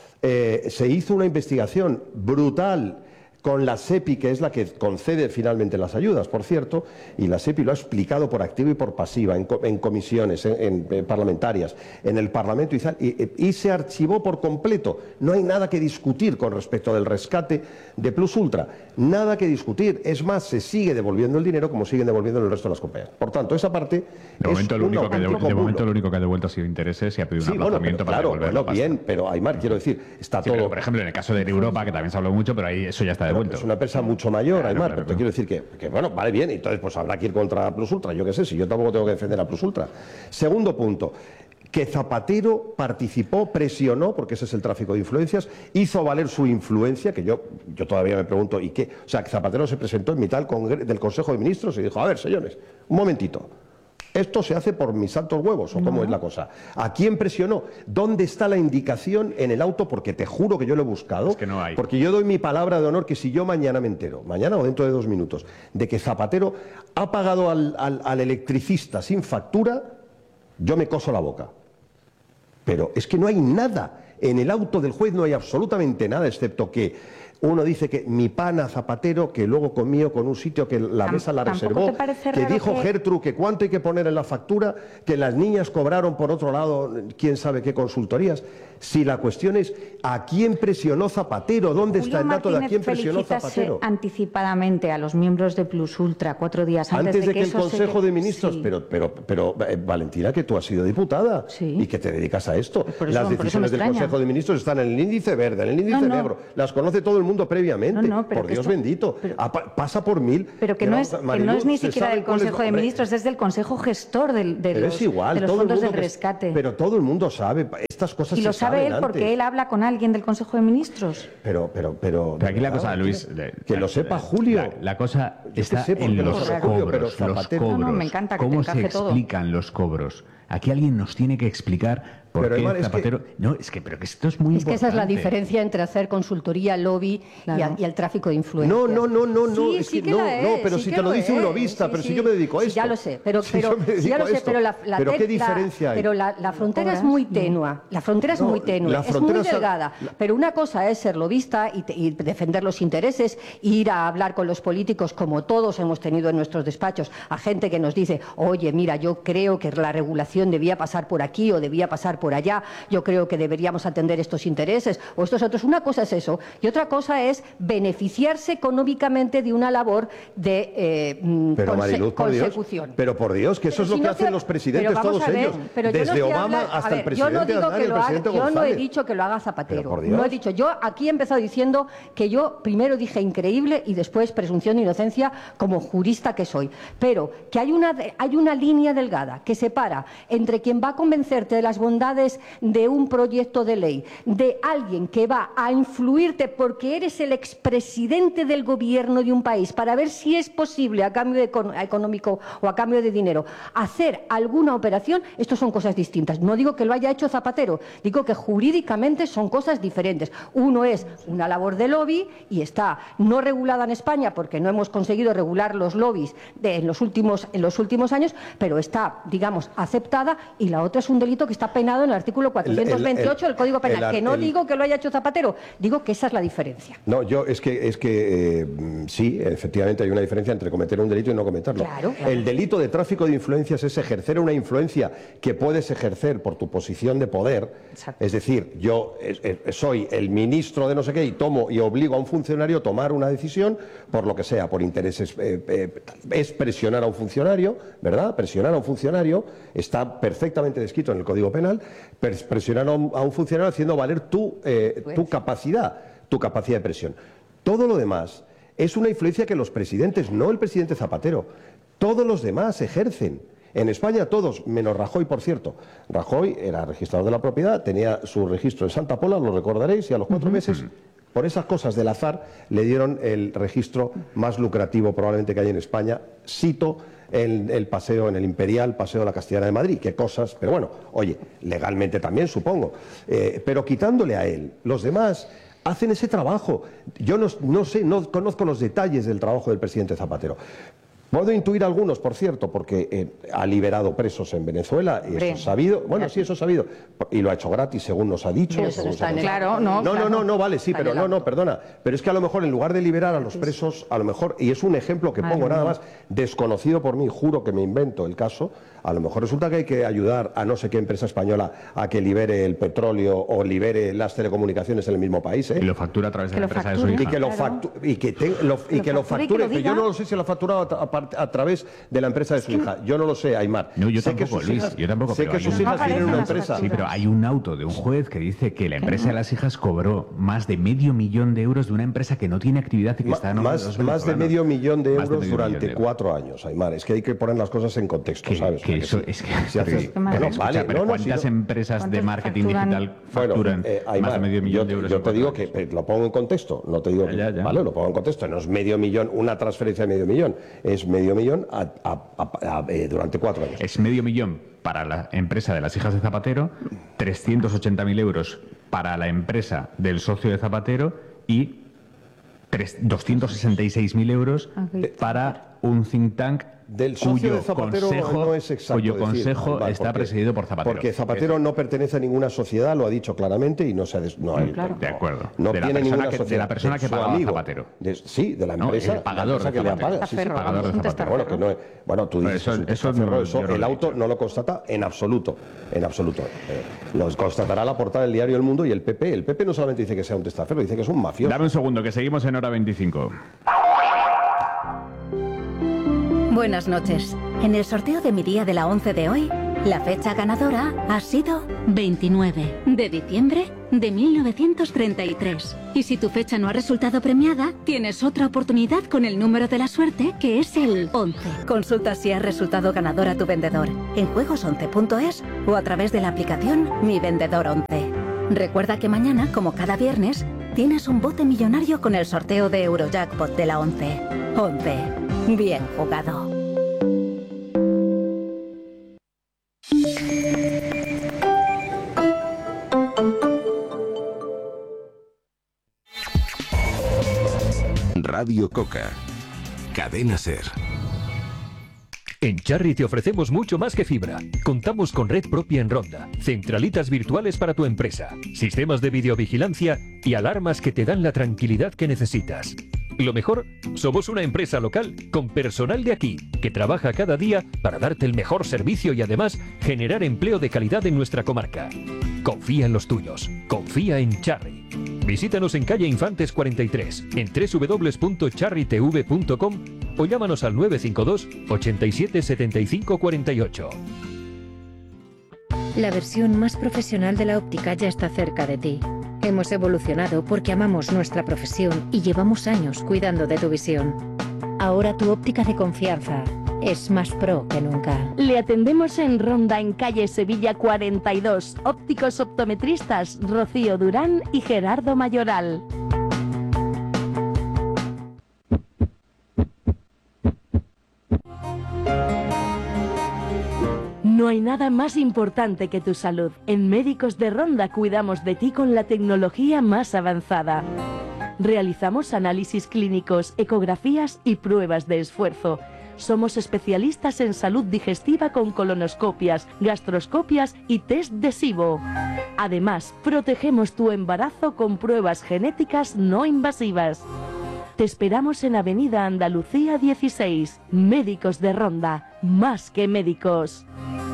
Eh, se hizo una investigación brutal con la SEPI, que es la que concede finalmente las ayudas, por cierto, y la SEPI lo ha explicado por activa y por pasiva, en, co en comisiones en, en, en parlamentarias, en el Parlamento, y, y, y se archivó por completo. No hay nada que discutir con respecto del rescate de Plus Ultra, nada que discutir. Es más, se sigue devolviendo el dinero como siguen devolviendo el resto de las compañías. Por tanto, esa parte de momento, es lo único que de, de momento lo único que ha devuelto ha sido intereses y ha pedido un sí, aplazamiento bueno, pero, para claro, bueno, bien, pero Aymar, quiero decir, está sí, todo... Pero, por ejemplo, en el caso de Europa, que también se habló mucho, pero ahí eso ya está devuelto. Es una empresa mucho mayor, claro, Aymar, claro, pero te claro. quiero decir que, que, bueno, vale bien, entonces pues habrá que ir contra Plus Ultra, yo qué sé, si yo tampoco tengo que defender a Plus Ultra. Segundo punto, que Zapatero participó, presionó, porque ese es el tráfico de influencias, hizo valer su influencia, que yo, yo todavía me pregunto, ¿y qué? O sea, que Zapatero se presentó en mitad del, del Consejo de Ministros y dijo, a ver, señores, un momentito. ¿Esto se hace por mis santos huevos o cómo no. es la cosa? ¿A quién presionó? ¿Dónde está la indicación en el auto? Porque te juro que yo lo he buscado. Es que no hay. Porque yo doy mi palabra de honor que si yo mañana me entero, mañana o dentro de dos minutos, de que Zapatero ha pagado al, al, al electricista sin factura, yo me coso la boca. Pero es que no hay nada. En el auto del juez no hay absolutamente nada, excepto que Uno dice que mi pana Zapatero, que luego comió con un sitio que la mesa la reservó, que dijo que... Gertrude que cuánto hay que poner en la factura, que las niñas cobraron por otro lado quién sabe qué consultorías. Si la cuestión es ¿a quién presionó Zapatero? ¿Dónde Julio está el dato Martínez de a quién presionó Zapatero? Anticipadamente a los miembros de Plus Ultra cuatro días antes, antes de, de que, que el eso Consejo se... de Ministros, sí. pero, pero, pero eh, Valentina, que tú has sido diputada sí. y que te dedicas a esto. Por eso, las decisiones del Consejo de Ministros están en el índice verde, en el índice no, no. negro, las conoce todo el mundo previamente. No, no, pero por que Dios esto... bendito, pero... a, pasa por mil. Pero que, que no, es, Mariluz, que no es ni siquiera del Consejo Consejo de Ministros, es del Consejo Gestor del, de, pero los, es igual, de los todo fondos el mundo del que, rescate. Pero todo el mundo sabe, estas cosas y se lo sabe saben él porque antes. él habla con alguien del Consejo de Ministros. Pero, pero, pero. Pero aquí la ¿verdad? cosa, Luis. Que la, lo sepa Julio. La, la cosa Yo está sé por en qué lo los sabe cobros. Julio, pero los Zapatero- cobros. No, no, me encanta que ¿Cómo te se encaje todo. explican los cobros? Aquí alguien nos tiene que explicar por Pero, qué Aymar, es Zapatero. que- No, es que, pero que esto es muy Es que importante. esa es la diferencia entre hacer consultoría, lobby Claro. y, a- y el tráfico de influencias. No, no, no, no, no, Sí, es sí que que no, la no, es, pero sí si que te lo dice es. un lobista, Sí, pero si sí. yo me dedico a Sí, esto. ya lo sé, pero, Si pero, yo me sí, ya dedico lo a sé, esto. pero la, la Pero te- qué la- diferencia hay. Pero la, la frontera es ¿Cobras? muy No. tenua, la frontera es No, muy tenue, la es frontera muy está- delgada, la- pero una cosa es ser lobista y, te- y defender los intereses, ir a hablar con los políticos como todos hemos tenido en nuestros despachos, a gente que nos dice, oye, mira, yo creo que la regulación debía pasar por aquí o debía pasar por allá, yo creo que deberíamos atender estos intereses o estos otros. Una cosa es eso y otra cosa es beneficiarse económicamente de una labor de eh, mm, Pero conse- Mariluz, por Dios, consecución. pero por Dios, que eso Pero es lo si que no hacen te- los presidentes, pero vamos todos a ver, ellos, pero yo no desde estoy Obama habla- a hasta ver, el presidente yo no digo Aznar y que el lo haga, presidente yo no he González. dicho que lo haga Zapatero, Pero por no he Dios. dicho, yo aquí he empezado diciendo que yo primero dije increíble y después presunción de inocencia como jurista que soy, pero que hay una, hay una línea delgada que separa entre quien va a convencerte de las bondades de un proyecto de ley, de alguien que va a influirte porque eres el expresidente del gobierno de un país para ver si es posible a cambio de econ- económico o a cambio de dinero hacer alguna operación. Esto son cosas distintas. No digo que lo haya hecho Zapatero, digo que jurídicamente son cosas diferentes. Uno es una labor de lobby y está no regulada en España porque no hemos conseguido regular los lobbies de, en, los últimos, en los últimos años, pero está, digamos, aceptada, y la otra es un delito que está penado en el artículo cuatrocientos veintiocho el- del Código Penal, el- que no el- digo que lo haya hecho Zapatero, digo que esa es la diferencia. No, yo es que es que eh, sí, efectivamente hay una diferencia entre cometer un delito y no cometerlo. Claro, claro. El delito de tráfico de influencias es ejercer una influencia que puedes ejercer por tu posición de poder. Exacto. Es decir, yo eh, eh, soy el ministro de no sé qué y tomo y obligo a un funcionario a tomar una decisión por lo que sea, por intereses. Eh, eh, es presionar a un funcionario, ¿verdad? Presionar a un funcionario está perfectamente descrito en el Código Penal. pres- Presionar a un, a un funcionario haciendo valer tu, eh, tu Pues. capacidad, tu capacidad de presión. Todo lo demás es una influencia que los presidentes, no el presidente Zapatero, todos los demás ejercen. En España todos, menos Rajoy, por cierto. Rajoy era registrador de la propiedad, tenía su registro en Santa Pola, lo recordaréis, y a los cuatro meses, por esas cosas del azar, le dieron el registro más lucrativo probablemente que hay en España. Cito el, el paseo en el Imperial, Paseo de la Castellana de Madrid. Qué cosas, pero bueno, oye, legalmente también supongo. Eh, pero quitándole a él, los demás hacen ese trabajo. Yo no, no sé, no conozco los detalles del trabajo del presidente Zapatero. Puedo intuir algunos, por cierto, porque eh, ha liberado presos en Venezuela, y Hombre. eso es sabido. Bueno, sí, eso es sabido. Y lo ha hecho gratis, según nos ha dicho. Pero eso no según está se en nos- el- Claro, no. no, claro. no, no, no, vale, sí, Está pero en el no, no, acto. perdona. Pero es que a lo mejor en lugar de liberar a los presos, a lo mejor, y es un ejemplo que pongo Madre nada mía. más, desconocido por mí, juro que me invento el caso, a lo mejor resulta que hay que ayudar a no sé qué empresa española a que libere el petróleo o libere las telecomunicaciones en el mismo país, ¿eh? Y lo factura a través de Que la lo empresa de su facture. hija. Y que lo, Claro. factu- y que te- lo, y Lo que lo facture y que facture, lo que yo diga. no lo sé si lo ha facturado a, a par- a través de la empresa de su hija. Yo no lo sé, Aymar. No, yo sé que tampoco, sus Luis, hijas- yo tampoco, Sé pero que hay sus un- hijas No tienen una aparecen las empresa. Sí, pero hay un auto de un juez que dice que la empresa de las hijas cobró más de medio millón de euros de una empresa que no tiene actividad y que Ma- está en nombre de más, los más de venezolanos. medio millón de Más euros medio millón durante de euros. cuatro años, Aymar. Es que hay que poner las cosas en contexto, Que, ¿sabes? que Porque eso si- es que... si haces- Es que más- Bueno, Escucha, vale, pero no, no, ¿cuántas si no- empresas de ¿Cuántos marketing facturan? digital Bueno, facturan eh, más Aymar, de medio millón yo, de euros? yo en te cuatro digo años? que eh, lo pongo en contexto, no te digo que, Ya, ya. vale, lo pongo en contexto, no es medio millón, una transferencia de medio millón, es medio millón a- a- a- a- eh, durante cuatro años. Es medio millón para la empresa de las hijas de Zapatero, trescientos ochenta mil euros para la empresa del socio de Zapatero y tres- doscientos sesenta y seis mil euros Ok. para un think tank Del socio cuyo de Zapatero consejo, no es exacto cuyo decir, consejo vale, está porque- presidido por Zapatero. Porque Zapatero no pertenece a ninguna sociedad, lo ha dicho claramente y no se ha des- no, él- claro. De acuerdo. no De la tiene persona ninguna que- de sociedad. la persona que su pagaba a amigo. Zapatero. De- sí, de la No, empresa, el pagador la empresa de que le Zapatero. apaga. Sí, sí, Testaferro, pagador de es un Zapatero. Bueno, que no es- bueno, tú dices Eso- que es un eso testaferro, no- eso yo no el lo he auto dicho. no lo constata en absoluto, en absoluto. Eh, lo constatará la portada del diario El Mundo y el P P. El P P no solamente dice que sea un testaferro, dice que es un mafioso. Dame un segundo, que seguimos en hora veinticinco. Buenas noches. En el sorteo de mi día de la once de hoy, la fecha ganadora ha sido veintinueve de diciembre de mil novecientos treinta y tres. Y si tu fecha no ha resultado premiada, tienes otra oportunidad con el número de la suerte, que es el once. Consulta si ha resultado ganador a tu vendedor en juegos once punto es o a través de la aplicación Mi Vendedor once. Recuerda que mañana, como cada viernes, tienes un bote millonario con el sorteo de Eurojackpot de la once. once. Bien jugado. Radio Coca. Cadena Ser. En Charry te ofrecemos mucho más que fibra. Contamos con red propia en Ronda, centralitas virtuales para tu empresa, sistemas de videovigilancia y alarmas que te dan la tranquilidad que necesitas. Lo mejor, somos una empresa local con personal de aquí que trabaja cada día para darte el mejor servicio y además generar empleo de calidad en nuestra comarca. Confía en los tuyos. Confía en Charry. Visítanos en calle Infantes cuarenta y tres, en doble u doble u doble u punto charry t v punto com o llámanos al nueve cinco dos, ochenta y siete, setenta y cinco cuarenta y ocho. La versión más profesional de la óptica ya está cerca de ti. Hemos evolucionado porque amamos nuestra profesión y llevamos años cuidando de tu visión. Ahora tu óptica de confianza es más pro que nunca. Le atendemos en Ronda, en calle Sevilla cuarenta y dos. Ópticos optometristas Rocío Durán y Gerardo Mayoral. No hay nada más importante que tu salud. En Médicos de Ronda cuidamos de ti con la tecnología más avanzada. Realizamos análisis clínicos, ecografías y pruebas de esfuerzo. Somos especialistas en salud digestiva con colonoscopias, gastroscopias y test de SIBO. Además, protegemos tu embarazo con pruebas genéticas no invasivas. Te esperamos en Avenida Andalucía dieciséis. Médicos de Ronda, más que médicos.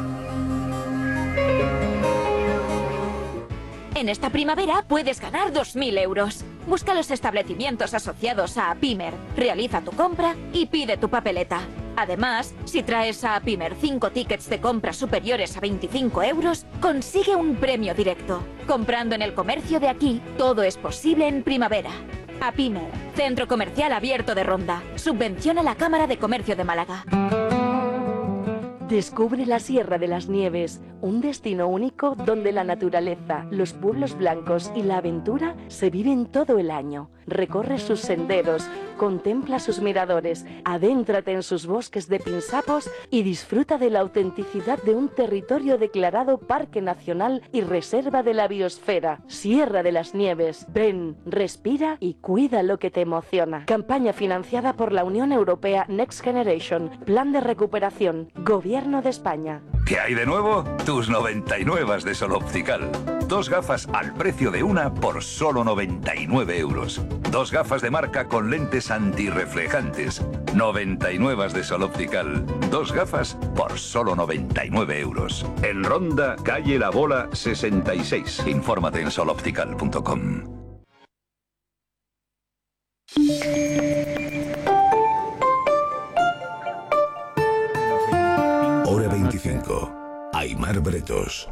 En esta primavera puedes ganar dos mil euros. Busca los establecimientos asociados a Apimer, realiza tu compra y pide tu papeleta. Además, si traes a Apimer cinco tickets de compra superiores a veinticinco euros, consigue un premio directo. Comprando en el comercio de aquí, todo es posible en primavera. Apimer, Centro Comercial Abierto de Ronda. Subvenciona la Cámara de Comercio de Málaga. Descubre la Sierra de las Nieves, un destino único donde la naturaleza, los pueblos blancos y la aventura se viven todo el año. Recorre sus senderos, contempla sus miradores, adéntrate en sus bosques de pinsapos y disfruta de la autenticidad de un territorio declarado Parque Nacional y Reserva de la Biosfera. Sierra de las Nieves. Ven, respira y cuida lo que te emociona. Campaña financiada por la Unión Europea Next Generation. Plan de recuperación. Gobierno de España. ¿Qué hay de nuevo? Tus noventa y nueve de Sol Optical. Dos gafas al precio de una por solo noventa y nueve euros. Dos gafas de marca con lentes antirreflejantes. noventa y nueve de Sol Optical. Dos gafas por solo noventa y nueve euros. En Ronda, calle La Bola sesenta y seis. Infórmate en sol optical punto com. Hora veinticinco. Aimar Bretos.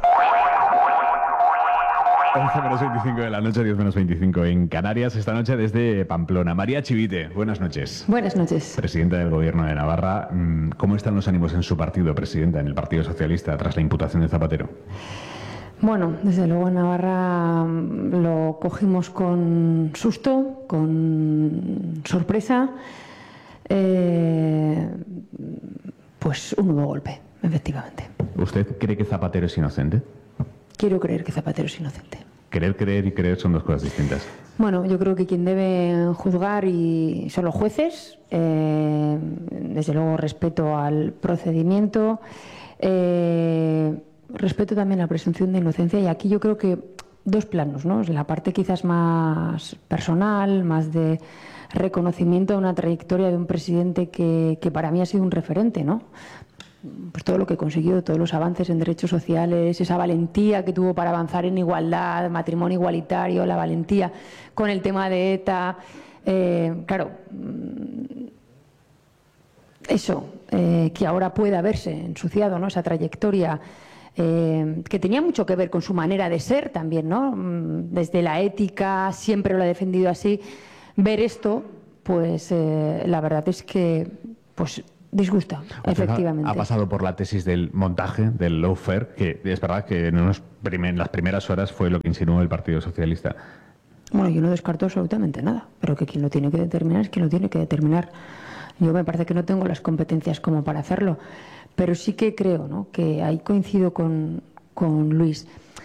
once menos veinticinco de la noche, diez menos veinticinco en Canarias, esta noche desde Pamplona. María Chivite, buenas noches. Buenas noches. Presidenta del Gobierno de Navarra. ¿Cómo están los ánimos en su partido, Presidenta, en el Partido Socialista, tras la imputación de Zapatero? Bueno, desde luego en Navarra lo cogimos con susto, con sorpresa, eh, pues un nuevo golpe, efectivamente. ¿Usted cree que Zapatero es inocente? Quiero creer que Zapatero es inocente. Querer creer y creer son dos cosas distintas. Bueno, yo creo que quien debe juzgar y son los jueces. Eh, desde luego respeto al procedimiento, eh, respeto también la presunción de inocencia, y aquí yo creo que dos planos, ¿no? La parte quizás más personal, más de reconocimiento de una trayectoria de un presidente que, que para mí ha sido un referente, ¿no? Pues todo lo que consiguió, todos los avances en derechos sociales, esa valentía que tuvo para avanzar en igualdad, matrimonio igualitario, la valentía con el tema de ETA, eh, claro, eso, eh, que ahora pueda verse ensuciado, ¿no? Esa trayectoria eh, que tenía mucho que ver con su manera de ser también, ¿no? Desde la ética, siempre lo ha defendido así. Ver esto, pues eh, la verdad es que, pues, disgusta, efectivamente. Ha pasado por la tesis del montaje, del lawfare, que es verdad que en, unos primer, en las primeras horas fue lo que insinuó el Partido Socialista. Bueno, yo no descarto absolutamente nada, pero que quien lo tiene que determinar es quien lo tiene que determinar. Yo me parece que no tengo las competencias como para hacerlo, pero sí que creo, ¿no?, que ahí coincido con, con Luis,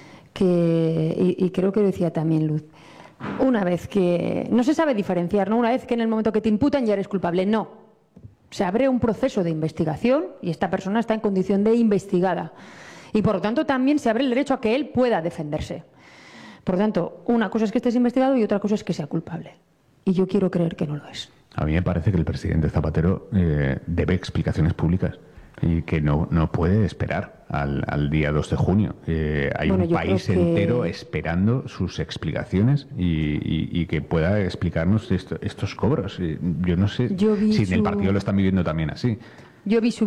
que, y, y creo que decía también Luz, una vez que no se sabe diferenciar, ¿no? Una vez que en el momento que te imputan ya eres culpable, no. Se abre un proceso de investigación y esta persona está en condición de investigada. Y por lo tanto también se abre el derecho a que él pueda defenderse. Por lo tanto, una cosa es que estés investigado y otra cosa es que sea culpable. Y yo quiero creer que no lo es. A mí me parece que el presidente Zapatero eh, debe explicaciones públicas y que no, no puede esperar al, al día dos de junio. Eh, hay bueno, un país que... entero esperando sus explicaciones y, y, y que pueda explicarnos esto, estos cobros. Eh, yo no sé yo si en su... el partido lo están viviendo también así. Yo vi su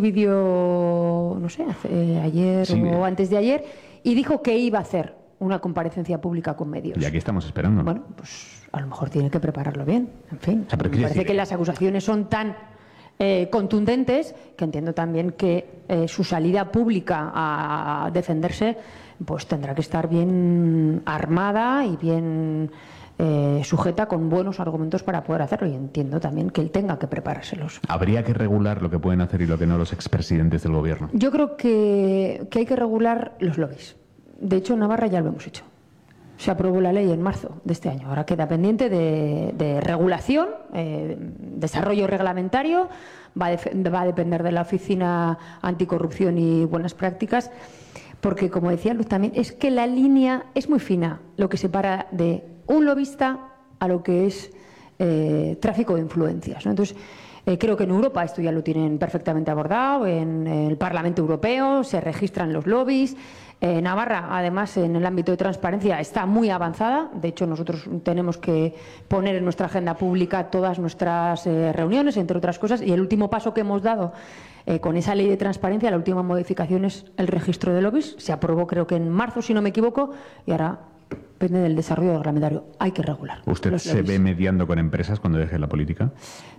vídeo, no sé, hace, ayer sí. o antes de ayer, y dijo que iba a hacer una comparecencia pública con medios. Y aquí estamos esperando. Bueno, pues a lo mejor tiene que prepararlo bien. En fin, o sea, me parece decir... que las acusaciones son tan eh, contundentes que entiendo también que eh, su salida pública a defenderse pues tendrá que estar bien armada y bien eh, sujeta con buenos argumentos para poder hacerlo, y entiendo también que él tenga que preparárselos. ¿Habría que regular lo que pueden hacer y lo que no los expresidentes del gobierno? Yo creo que, que hay que regular los lobbies. De hecho, en Navarra ya lo hemos hecho. Se aprobó la ley en marzo de este año. Ahora queda pendiente de, de regulación, eh, desarrollo reglamentario. Va a, va a depender de la Oficina Anticorrupción y Buenas Prácticas, porque, como decía Luz también, es que la línea es muy fina, lo que separa de un lobista a lo que es eh, tráfico de influencias, ¿no? Entonces, eh, creo que en Europa esto ya lo tienen perfectamente abordado. En el Parlamento Europeo se registran los lobbies. Eh, Navarra, además, en el ámbito de transparencia está muy avanzada. De hecho, nosotros tenemos que poner en nuestra agenda pública todas nuestras eh, reuniones, entre otras cosas. Y el último paso que hemos dado eh, con esa ley de transparencia, la última modificación es el registro de lobbies. Se aprobó, creo que en marzo, si no me equivoco, y ahora depende del desarrollo reglamentario. Hay que regular. ¿Usted se ve mediando con empresas cuando deje la política?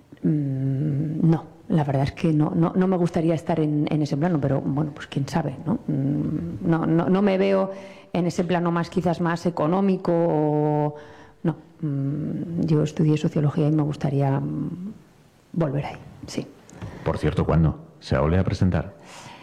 Mm, no, la verdad es que no, no, no me gustaría estar en, en ese plano, pero bueno, pues quién sabe, ¿no? Mm, no, no, no me veo en ese plano más quizás más económico o... No, mm, yo estudié sociología y me gustaría mm, volver ahí, sí. Por cierto, ¿cuándo? ¿Se vuelve a presentar?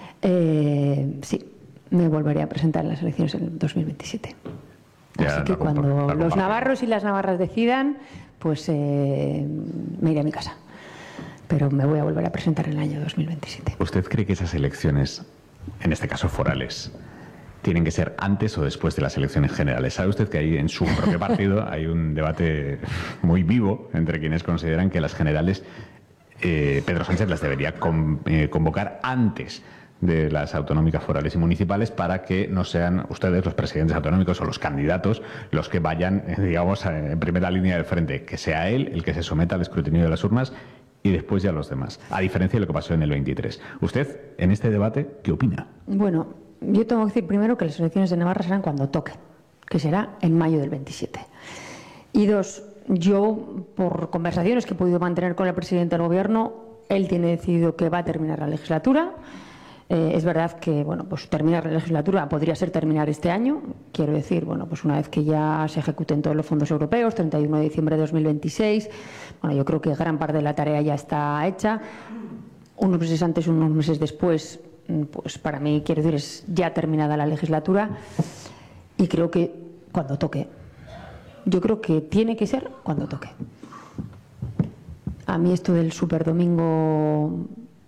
Eh, sí, me volveré a presentar en las elecciones en dos mil veintisiete. Ya, Así que cuando los navarros y las navarras decidan, pues eh, me iré a mi casa. Pero me voy a volver a presentar en el año dos mil veintisiete. ¿Usted cree que esas elecciones, en este caso forales, tienen que ser antes o después de las elecciones generales? ¿Sabe usted que ahí en su propio partido hay un debate muy vivo entre quienes consideran que las generales eh, Pedro Sánchez las debería con, eh, convocar antes de las autonómicas forales y municipales para que no sean ustedes los presidentes autonómicos o los candidatos los que vayan, digamos, en primera línea del frente, que sea él el que se someta al escrutinio de las urnas y después ya los demás, a diferencia de lo que pasó en el veintitrés. ¿Usted, en este debate, qué opina? Bueno, yo tengo que decir primero que las elecciones de Navarra serán cuando toque, que será en mayo del veintisiete. Y dos, yo, por conversaciones que he podido mantener con el presidente del Gobierno, él tiene decidido que va a terminar la legislatura. Eh, es verdad que, bueno, pues terminar la legislatura podría ser terminar este año. Quiero decir, bueno, pues una vez que ya se ejecuten todos los fondos europeos, treinta y uno de diciembre de dos mil veintiséis, bueno, yo creo que gran parte de la tarea ya está hecha. Unos meses antes, unos meses después, pues para mí, quiero decir, es ya terminada la legislatura y creo que cuando toque. Yo creo que tiene que ser cuando toque. A mí esto del superdomingo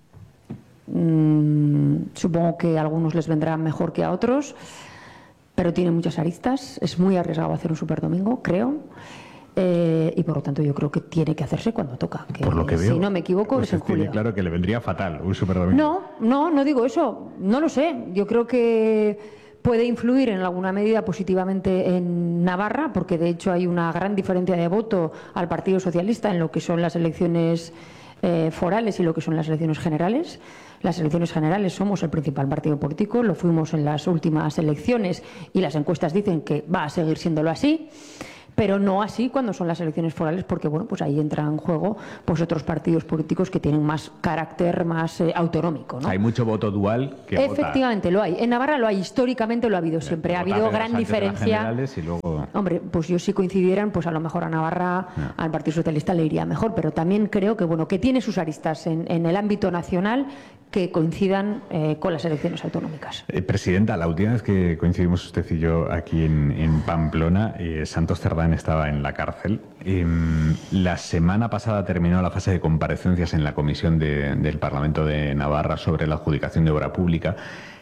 mmm, supongo que a algunos les vendrá mejor que a otros, pero tiene muchas aristas. Es muy arriesgado hacer un superdomingo, creo. Eh, y por lo tanto yo creo que tiene que hacerse cuando toca. Que, por lo que veo, si no me equivoco, pues es en julio. Claro que le vendría fatal un superdomingo. No, no, no digo eso. No lo sé. Yo creo que puede influir en alguna medida positivamente en Navarra, porque de hecho hay una gran diferencia de voto al Partido Socialista en lo que son las elecciones eh, forales y lo que son las elecciones generales. Las elecciones generales somos el principal partido político, lo fuimos en las últimas elecciones y las encuestas dicen que va a seguir siéndolo así. Pero no así cuando son las elecciones forales, porque bueno, pues ahí entran en juego pues otros partidos políticos que tienen más carácter más eh, autonómico, ¿no? Hay mucho voto dual que efectivamente vota. Lo hay. En Navarra lo hay, históricamente lo ha habido siempre. Ha habido gran diferencia. Y luego... Hombre, pues yo si coincidieran, pues a lo mejor a Navarra, no. al Partido Socialista le iría mejor, pero también creo que bueno, que tiene sus aristas en, en el ámbito nacional que coincidan eh, con las elecciones autonómicas. Eh, Presidenta, la última vez que coincidimos usted y yo aquí en, en Pamplona, eh, Santos Cerdán estaba en la cárcel. Eh, la semana pasada terminó la fase de comparecencias en la Comisión de, del Parlamento de Navarra sobre la adjudicación de obra pública.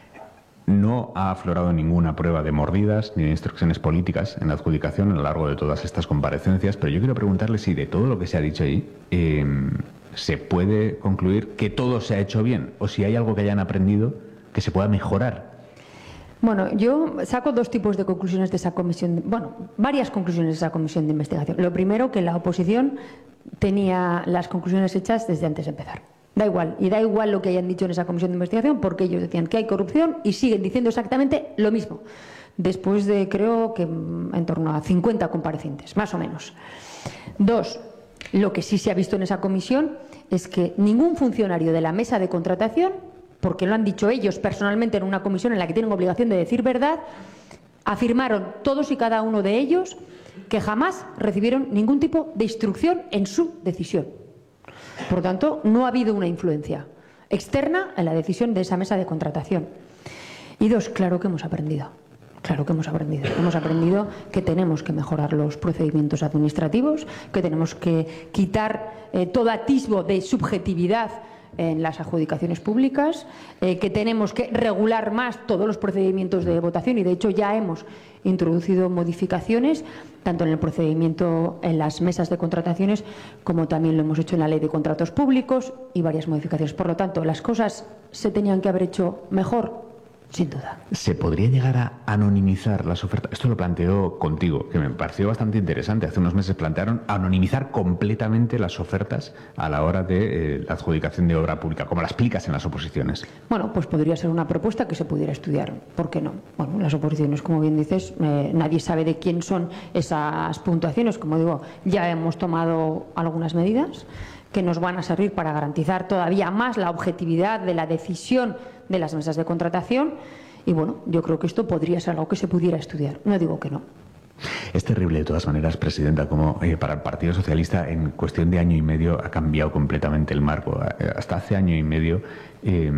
No ha aflorado ninguna prueba de mordidas ni de instrucciones políticas en la adjudicación a lo largo de todas estas comparecencias, pero yo quiero preguntarle si de todo lo que se ha dicho ahí eh, se puede concluir que todo se ha hecho bien o si hay algo que hayan aprendido que se pueda mejorar. Bueno, yo saco dos tipos de conclusiones de esa comisión, bueno, varias conclusiones de esa comisión de investigación. Lo primero, que la oposición tenía las conclusiones hechas desde antes de empezar. Da igual, y da igual lo que hayan dicho en esa comisión de investigación, porque ellos decían que hay corrupción y siguen diciendo exactamente lo mismo, después de, creo que en torno a cincuenta comparecientes, más o menos. Dos, lo que sí se ha visto en esa comisión es que ningún funcionario de la mesa de contratación, porque lo han dicho ellos personalmente en una comisión en la que tienen obligación de decir verdad, afirmaron todos y cada uno de ellos que jamás recibieron ningún tipo de instrucción en su decisión. Por lo tanto, no ha habido una influencia externa en la decisión de esa mesa de contratación. Y dos, claro que hemos aprendido. Claro que hemos aprendido. Hemos aprendido que tenemos que mejorar los procedimientos administrativos, que tenemos que quitar eh, todo atisbo de subjetividad en las adjudicaciones públicas, eh, que tenemos que regular más todos los procedimientos de votación y de hecho ya hemos introducido modificaciones tanto en el procedimiento en las mesas de contrataciones como también lo hemos hecho en la ley de contratos públicos y varias modificaciones. Por lo tanto, las cosas se tenían que haber hecho mejor. Sin duda. ¿Se podría llegar a anonimizar las ofertas? Esto lo planteó contigo, que me pareció bastante interesante. Hace unos meses plantearon anonimizar completamente las ofertas a la hora de eh, la adjudicación de obra pública, como las explicas en las oposiciones. Bueno, pues podría ser una propuesta que se pudiera estudiar. ¿Por qué no? Bueno, las oposiciones, como bien dices, eh, nadie sabe de quién son esas puntuaciones. Como digo, ya hemos tomado algunas medidas que nos van a servir para garantizar todavía más la objetividad de la decisión de las mesas de contratación y bueno, yo creo que esto podría ser algo que se pudiera estudiar, no digo que no. Es terrible de todas maneras, Presidenta, como eh, para el Partido Socialista en cuestión de año y medio ha cambiado completamente el marco. Hasta hace año y medio eh,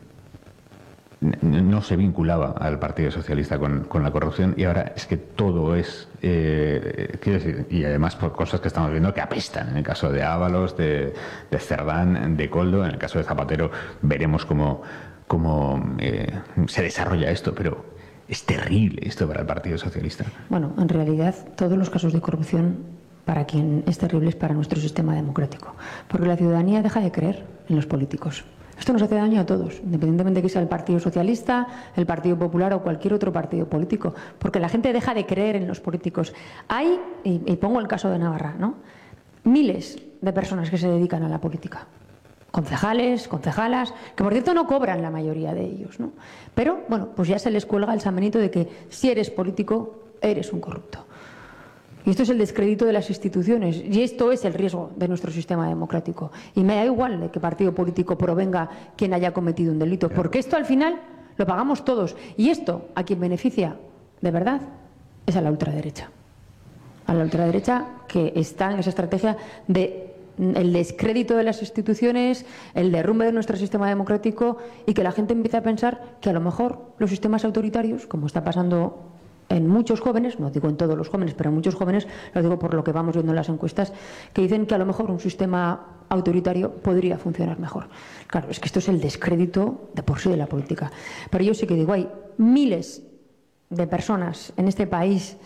no se vinculaba al Partido Socialista con, con la corrupción y ahora es que todo es, eh, quiero decir, y además por cosas que estamos viendo que apestan. En el caso de Ábalos, de, de Cerdán, de Koldo, en el caso de Zapatero veremos cómo, cómo eh, se desarrolla esto, pero es terrible esto para el Partido Socialista. Bueno, en realidad todos los casos de corrupción para quien es terrible es para nuestro sistema democrático, porque la ciudadanía deja de creer en los políticos. Esto nos hace daño a todos, independientemente de que sea el Partido Socialista, el Partido Popular o cualquier otro partido político, porque la gente deja de creer en los políticos. Hay, y, y pongo el caso de Navarra, ¿no?, miles de personas que se dedican a la política. Concejales, concejalas, que por cierto no cobran la mayoría de ellos, ¿no? Pero, bueno, pues ya se les cuelga el San Benito de que si eres político, eres un corrupto. Y esto es el descrédito de las instituciones y esto es el riesgo de nuestro sistema democrático. Y me da igual de qué partido político provenga quien haya cometido un delito, porque esto al final lo pagamos todos. Y esto a quien beneficia, de verdad, es a la ultraderecha. A la ultraderecha que está en esa estrategia de el descrédito de las instituciones, el derrumbe de nuestro sistema democrático y que la gente empiece a pensar que a lo mejor los sistemas autoritarios, como está pasando en muchos jóvenes, no digo en todos los jóvenes, pero en muchos jóvenes, lo digo por lo que vamos viendo en las encuestas, que dicen que a lo mejor un sistema autoritario podría funcionar mejor. Claro, es que esto es el descrédito de por sí de la política. Pero yo sí que digo, hay miles de personas en este país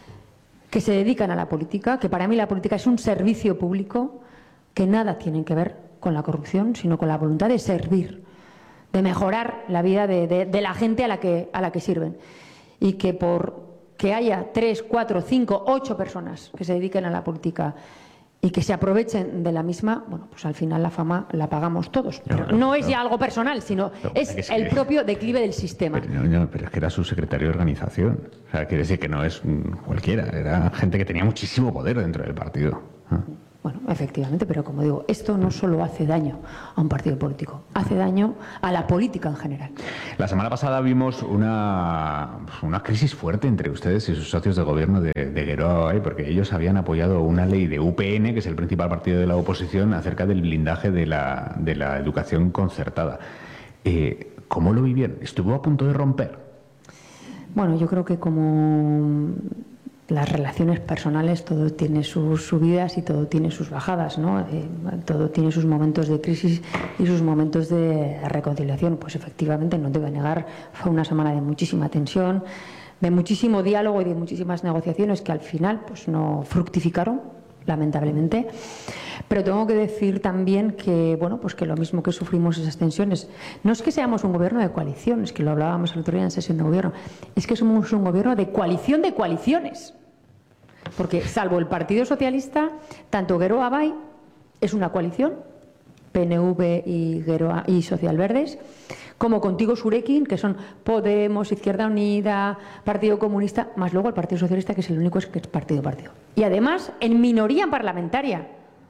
que se dedican a la política, que para mí la política es un servicio público, que nada tienen que ver con la corrupción, sino con la voluntad de servir, de mejorar la vida de, de, de la gente a la que, a la que sirven. Y que por que haya tres, cuatro, cinco, ocho personas que se dediquen a la política y que se aprovechen de la misma, bueno, pues al final la fama la pagamos todos. Pero no, no es ya algo personal, sino es, es el propio declive del sistema. Pero, no, no, pero es que era su secretario de organización. O sea, quiere decir que no es cualquiera, era gente que tenía muchísimo poder dentro del partido. ¿Ah? Bueno, efectivamente, pero como digo, esto no solo hace daño a un partido político, hace daño a la política en general. La semana pasada vimos una, una crisis fuerte entre ustedes y sus socios de gobierno de, de Geroa, porque ellos habían apoyado una ley de U P N, que es el principal partido de la oposición, acerca del blindaje de la, de la educación concertada. Eh, ¿Cómo lo vivieron? ¿Estuvo a punto de romper? Bueno, yo creo que como las relaciones personales, todo tiene sus subidas y todo tiene sus bajadas, ¿no? Eh, todo tiene sus momentos de crisis y sus momentos de reconciliación. Pues efectivamente, no te voy a negar, fue una semana de muchísima tensión, de muchísimo diálogo y de muchísimas negociaciones que al final pues no fructificaron, lamentablemente. Pero tengo que decir también que, bueno, pues que lo mismo que sufrimos esas tensiones, no es que seamos un gobierno de coalición, es que lo hablábamos el otro día en sesión de gobierno, es que somos un gobierno de coalición de coaliciones. Porque salvo el Partido Socialista, tanto Geroa Bai es una coalición, P N V y, Geroa, y Social Verdes, como Contigo Surekin, que son Podemos, Izquierda Unida, Partido Comunista, más luego el Partido Socialista, que es el único que es partido-partido. Y además, en minoría parlamentaria.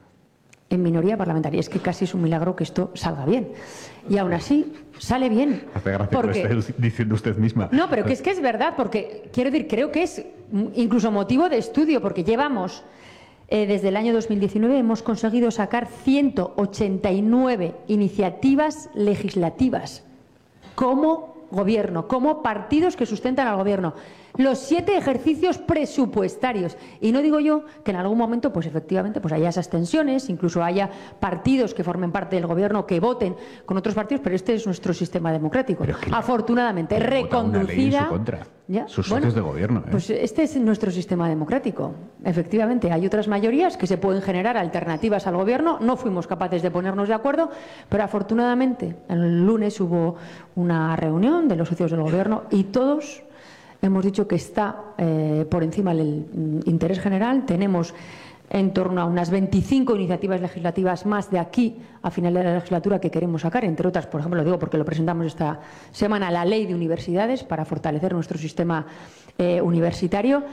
En minoría parlamentaria. Es que casi es un milagro que esto salga bien. Y aún así, sale bien. Hace gracia porque... que lo esté diciendo usted misma. No, pero que es que es verdad, porque quiero decir, creo que es incluso motivo de estudio, porque llevamos, eh, desde el año dos mil diecinueve, hemos conseguido sacar ciento ochenta y nueve iniciativas legislativas como gobierno, como partidos que sustentan al gobierno. Los siete ejercicios presupuestarios. Y no digo yo que en algún momento, pues efectivamente, pues haya esas tensiones, incluso haya partidos que formen parte del gobierno que voten con otros partidos, pero este es nuestro sistema democrático. Afortunadamente, reconducida. ¿Ya? Sus socios bueno, de gobierno. ¿eh? Pues este es nuestro sistema democrático. Efectivamente, hay otras mayorías que se pueden generar alternativas al gobierno. No fuimos capaces de ponernos de acuerdo, pero afortunadamente el lunes hubo una reunión de los socios del gobierno y todos hemos dicho que está eh, por encima del interés general. Tenemos en torno a unas veinticinco iniciativas legislativas más de aquí a final de la legislatura que queremos sacar, entre otras, por ejemplo, lo digo porque lo presentamos esta semana, la ley de universidades para fortalecer nuestro sistema eh, universitario.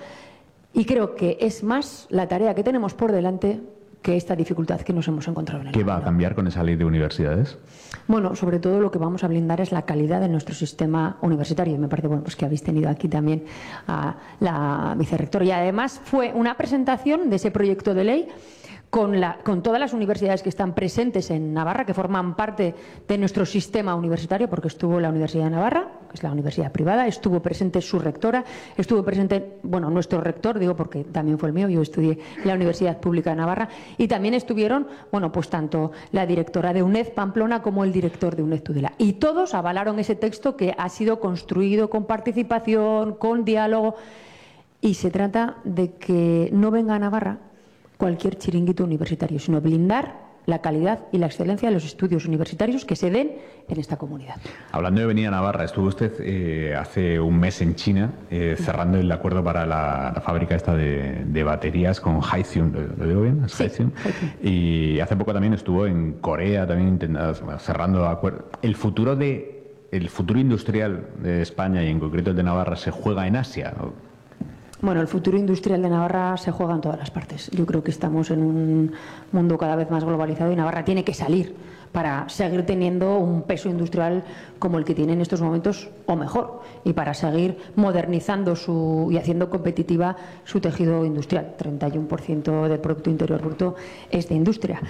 Y creo que es más la tarea que tenemos por delante que esta dificultad que nos hemos encontrado en el ¿Qué va a cambiar con esa ley de universidades? Bueno, sobre todo lo que vamos a blindar es la calidad de nuestro sistema universitario. Y me parece bueno pues que habéis tenido aquí también a la vicerrectora. Y además fue una presentación de ese proyecto de ley con, la, con todas las universidades que están presentes en Navarra, que forman parte de nuestro sistema universitario, porque estuvo la Universidad de Navarra, que es la universidad privada, estuvo presente su rectora, estuvo presente, bueno, nuestro rector, digo porque también fue el mío, yo estudié en la Universidad Pública de Navarra, y también estuvieron, bueno, pues tanto la directora de UNED Pamplona como el director de UNED Tudela. Y todos avalaron ese texto que ha sido construido con participación, con diálogo, y se trata de que no venga a Navarra cualquier chiringuito universitario, sino blindar la calidad y la excelencia de los estudios universitarios que se den en esta comunidad. Hablando de venir a Navarra, estuvo usted eh, hace un mes en China eh, cerrando el acuerdo para la, la fábrica esta de, de baterías con Hythium, ¿lo, lo digo bien? Sí, Hythium. Y hace poco también estuvo en Corea, también intentando, cerrando acuerdos. El futuro de el futuro industrial de España y en concreto el de Navarra se juega en Asia. Bueno, el futuro industrial de Navarra se juega en todas las partes. Yo creo que estamos en un mundo cada vez más globalizado y Navarra tiene que salir para seguir teniendo un peso industrial como el que tiene en estos momentos o mejor, y para seguir modernizando su, y haciendo competitiva su tejido industrial. treinta y uno por ciento del Producto Interior Bruto es de industria.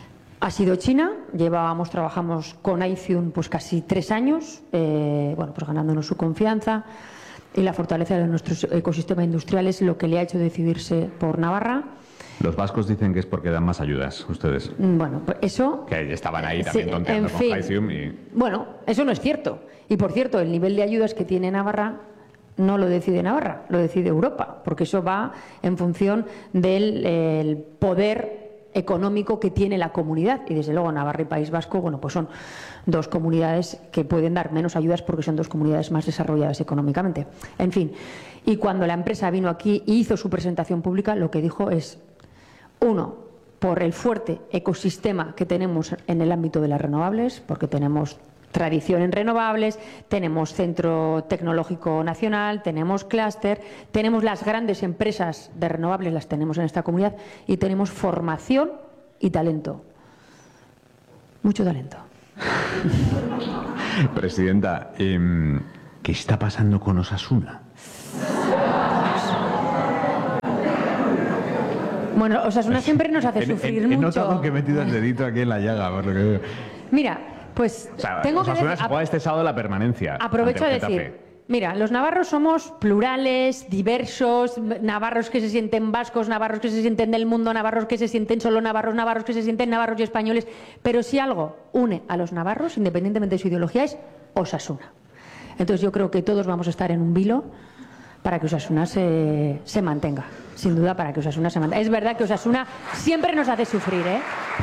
Ha sido China, llevábamos, trabajamos con Hythium pues casi tres años, eh, bueno, pues ganándonos su confianza. y la fortaleza de nuestro ecosistema industrial es lo que le ha hecho decidirse por Navarra. Los vascos dicen que es porque dan más ayudas, ustedes. Bueno, pues eso... Que estaban ahí también Sí, tonteando en con fin. Jaisium y... Bueno, eso no es cierto. Y por cierto, el nivel de ayudas que tiene Navarra no lo decide Navarra, lo decide Europa, porque eso va en función del eh, el poder económico que tiene la comunidad. Y desde luego Navarra y País Vasco, bueno, pues son dos comunidades que pueden dar menos ayudas porque son dos comunidades más desarrolladas económicamente. En fin, y cuando la empresa vino aquí y hizo su presentación pública, lo que dijo es... Uno, por el fuerte ecosistema que tenemos en el ámbito de las renovables, porque tenemos tradición en renovables, tenemos Centro Tecnológico Nacional, tenemos clúster, tenemos las grandes empresas de renovables, las tenemos en esta comunidad, y tenemos formación y talento. Mucho talento. Presidenta, eh, ¿qué está pasando con Osasuna? Bueno, Osasuna siempre nos hace He- sufrir he, he mucho. notado que he metido el dedito aquí en la llaga, por lo que veo. Mira, pues O sea, tengo que Osasuna decir- se juega este sábado la permanencia. Aprovecho a ante el decir, Getafe. mira, los navarros somos plurales, diversos, navarros que se sienten vascos, navarros que se sienten del mundo, navarros que se sienten solo navarros, navarros que se sienten navarros y españoles, pero si algo une a los navarros, independientemente de su ideología, es Osasuna. Entonces yo creo que todos vamos a estar en un vilo para que Osasuna se, se mantenga, sin duda para que Osasuna se mantenga. Es verdad que Osasuna siempre nos hace sufrir, ¿eh?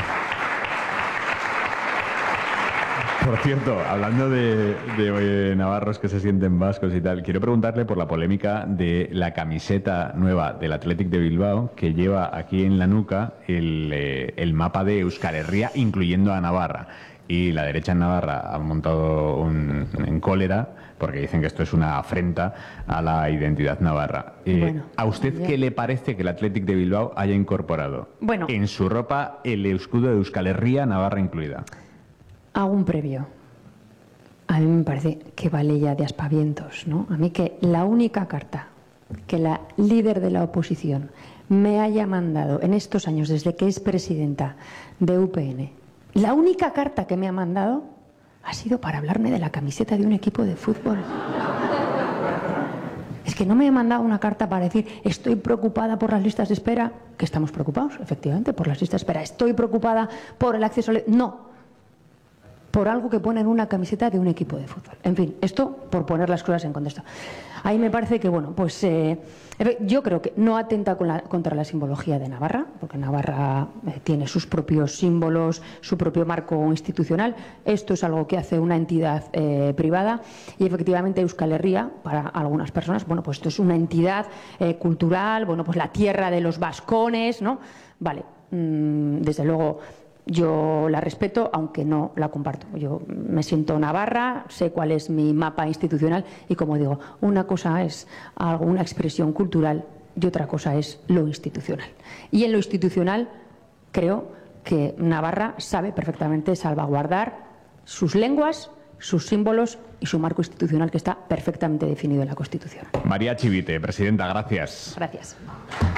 Por cierto, hablando de, de, eh, navarros que se sienten vascos y tal, quiero preguntarle por la polémica de la camiseta nueva del Athletic de Bilbao, que lleva aquí en la nuca el, eh, el mapa de Euskal Herria, incluyendo a Navarra. Y la derecha en Navarra ha montado un, en cólera porque dicen que esto es una afrenta a la identidad navarra. Eh, Bueno, ¿A usted ya. qué le parece que el Athletic de Bilbao haya incorporado Bueno. en su ropa el escudo de Euskal Herria, Navarra incluida? Hago un previo. A mí me parece que vale ya de aspavientos, ¿no? A mí que la única carta que la líder de la oposición me haya mandado en estos años, desde que es presidenta de U P N, la única carta que me ha mandado ha sido para hablarme de la camiseta de un equipo de fútbol. Es que no me ha mandado una carta para decir estoy preocupada por las listas de espera, que estamos preocupados, efectivamente, por las listas de espera. Estoy preocupada por el acceso al... No, por algo que pone en una camiseta de un equipo de fútbol. En fin, esto por poner las cosas en contexto. Ahí me parece que, bueno, pues eh, yo creo que no atenta con la- contra la simbología de Navarra, porque Navarra eh, tiene sus propios símbolos, su propio marco institucional. Esto es algo que hace una entidad eh, privada y efectivamente Euskal Herria, para algunas personas, bueno, pues esto es una entidad eh, cultural, bueno, pues la tierra de los vascones, ¿no? Vale, mm, desde luego... Yo la respeto, aunque no la comparto. Yo me siento navarra, sé cuál es mi mapa institucional y, como digo, una cosa es algo, una expresión cultural y otra cosa es lo institucional. Y en lo institucional creo que Navarra sabe perfectamente salvaguardar sus lenguas, sus símbolos y su marco institucional que está perfectamente definido en la Constitución. María Chivite, presidenta, gracias. Gracias.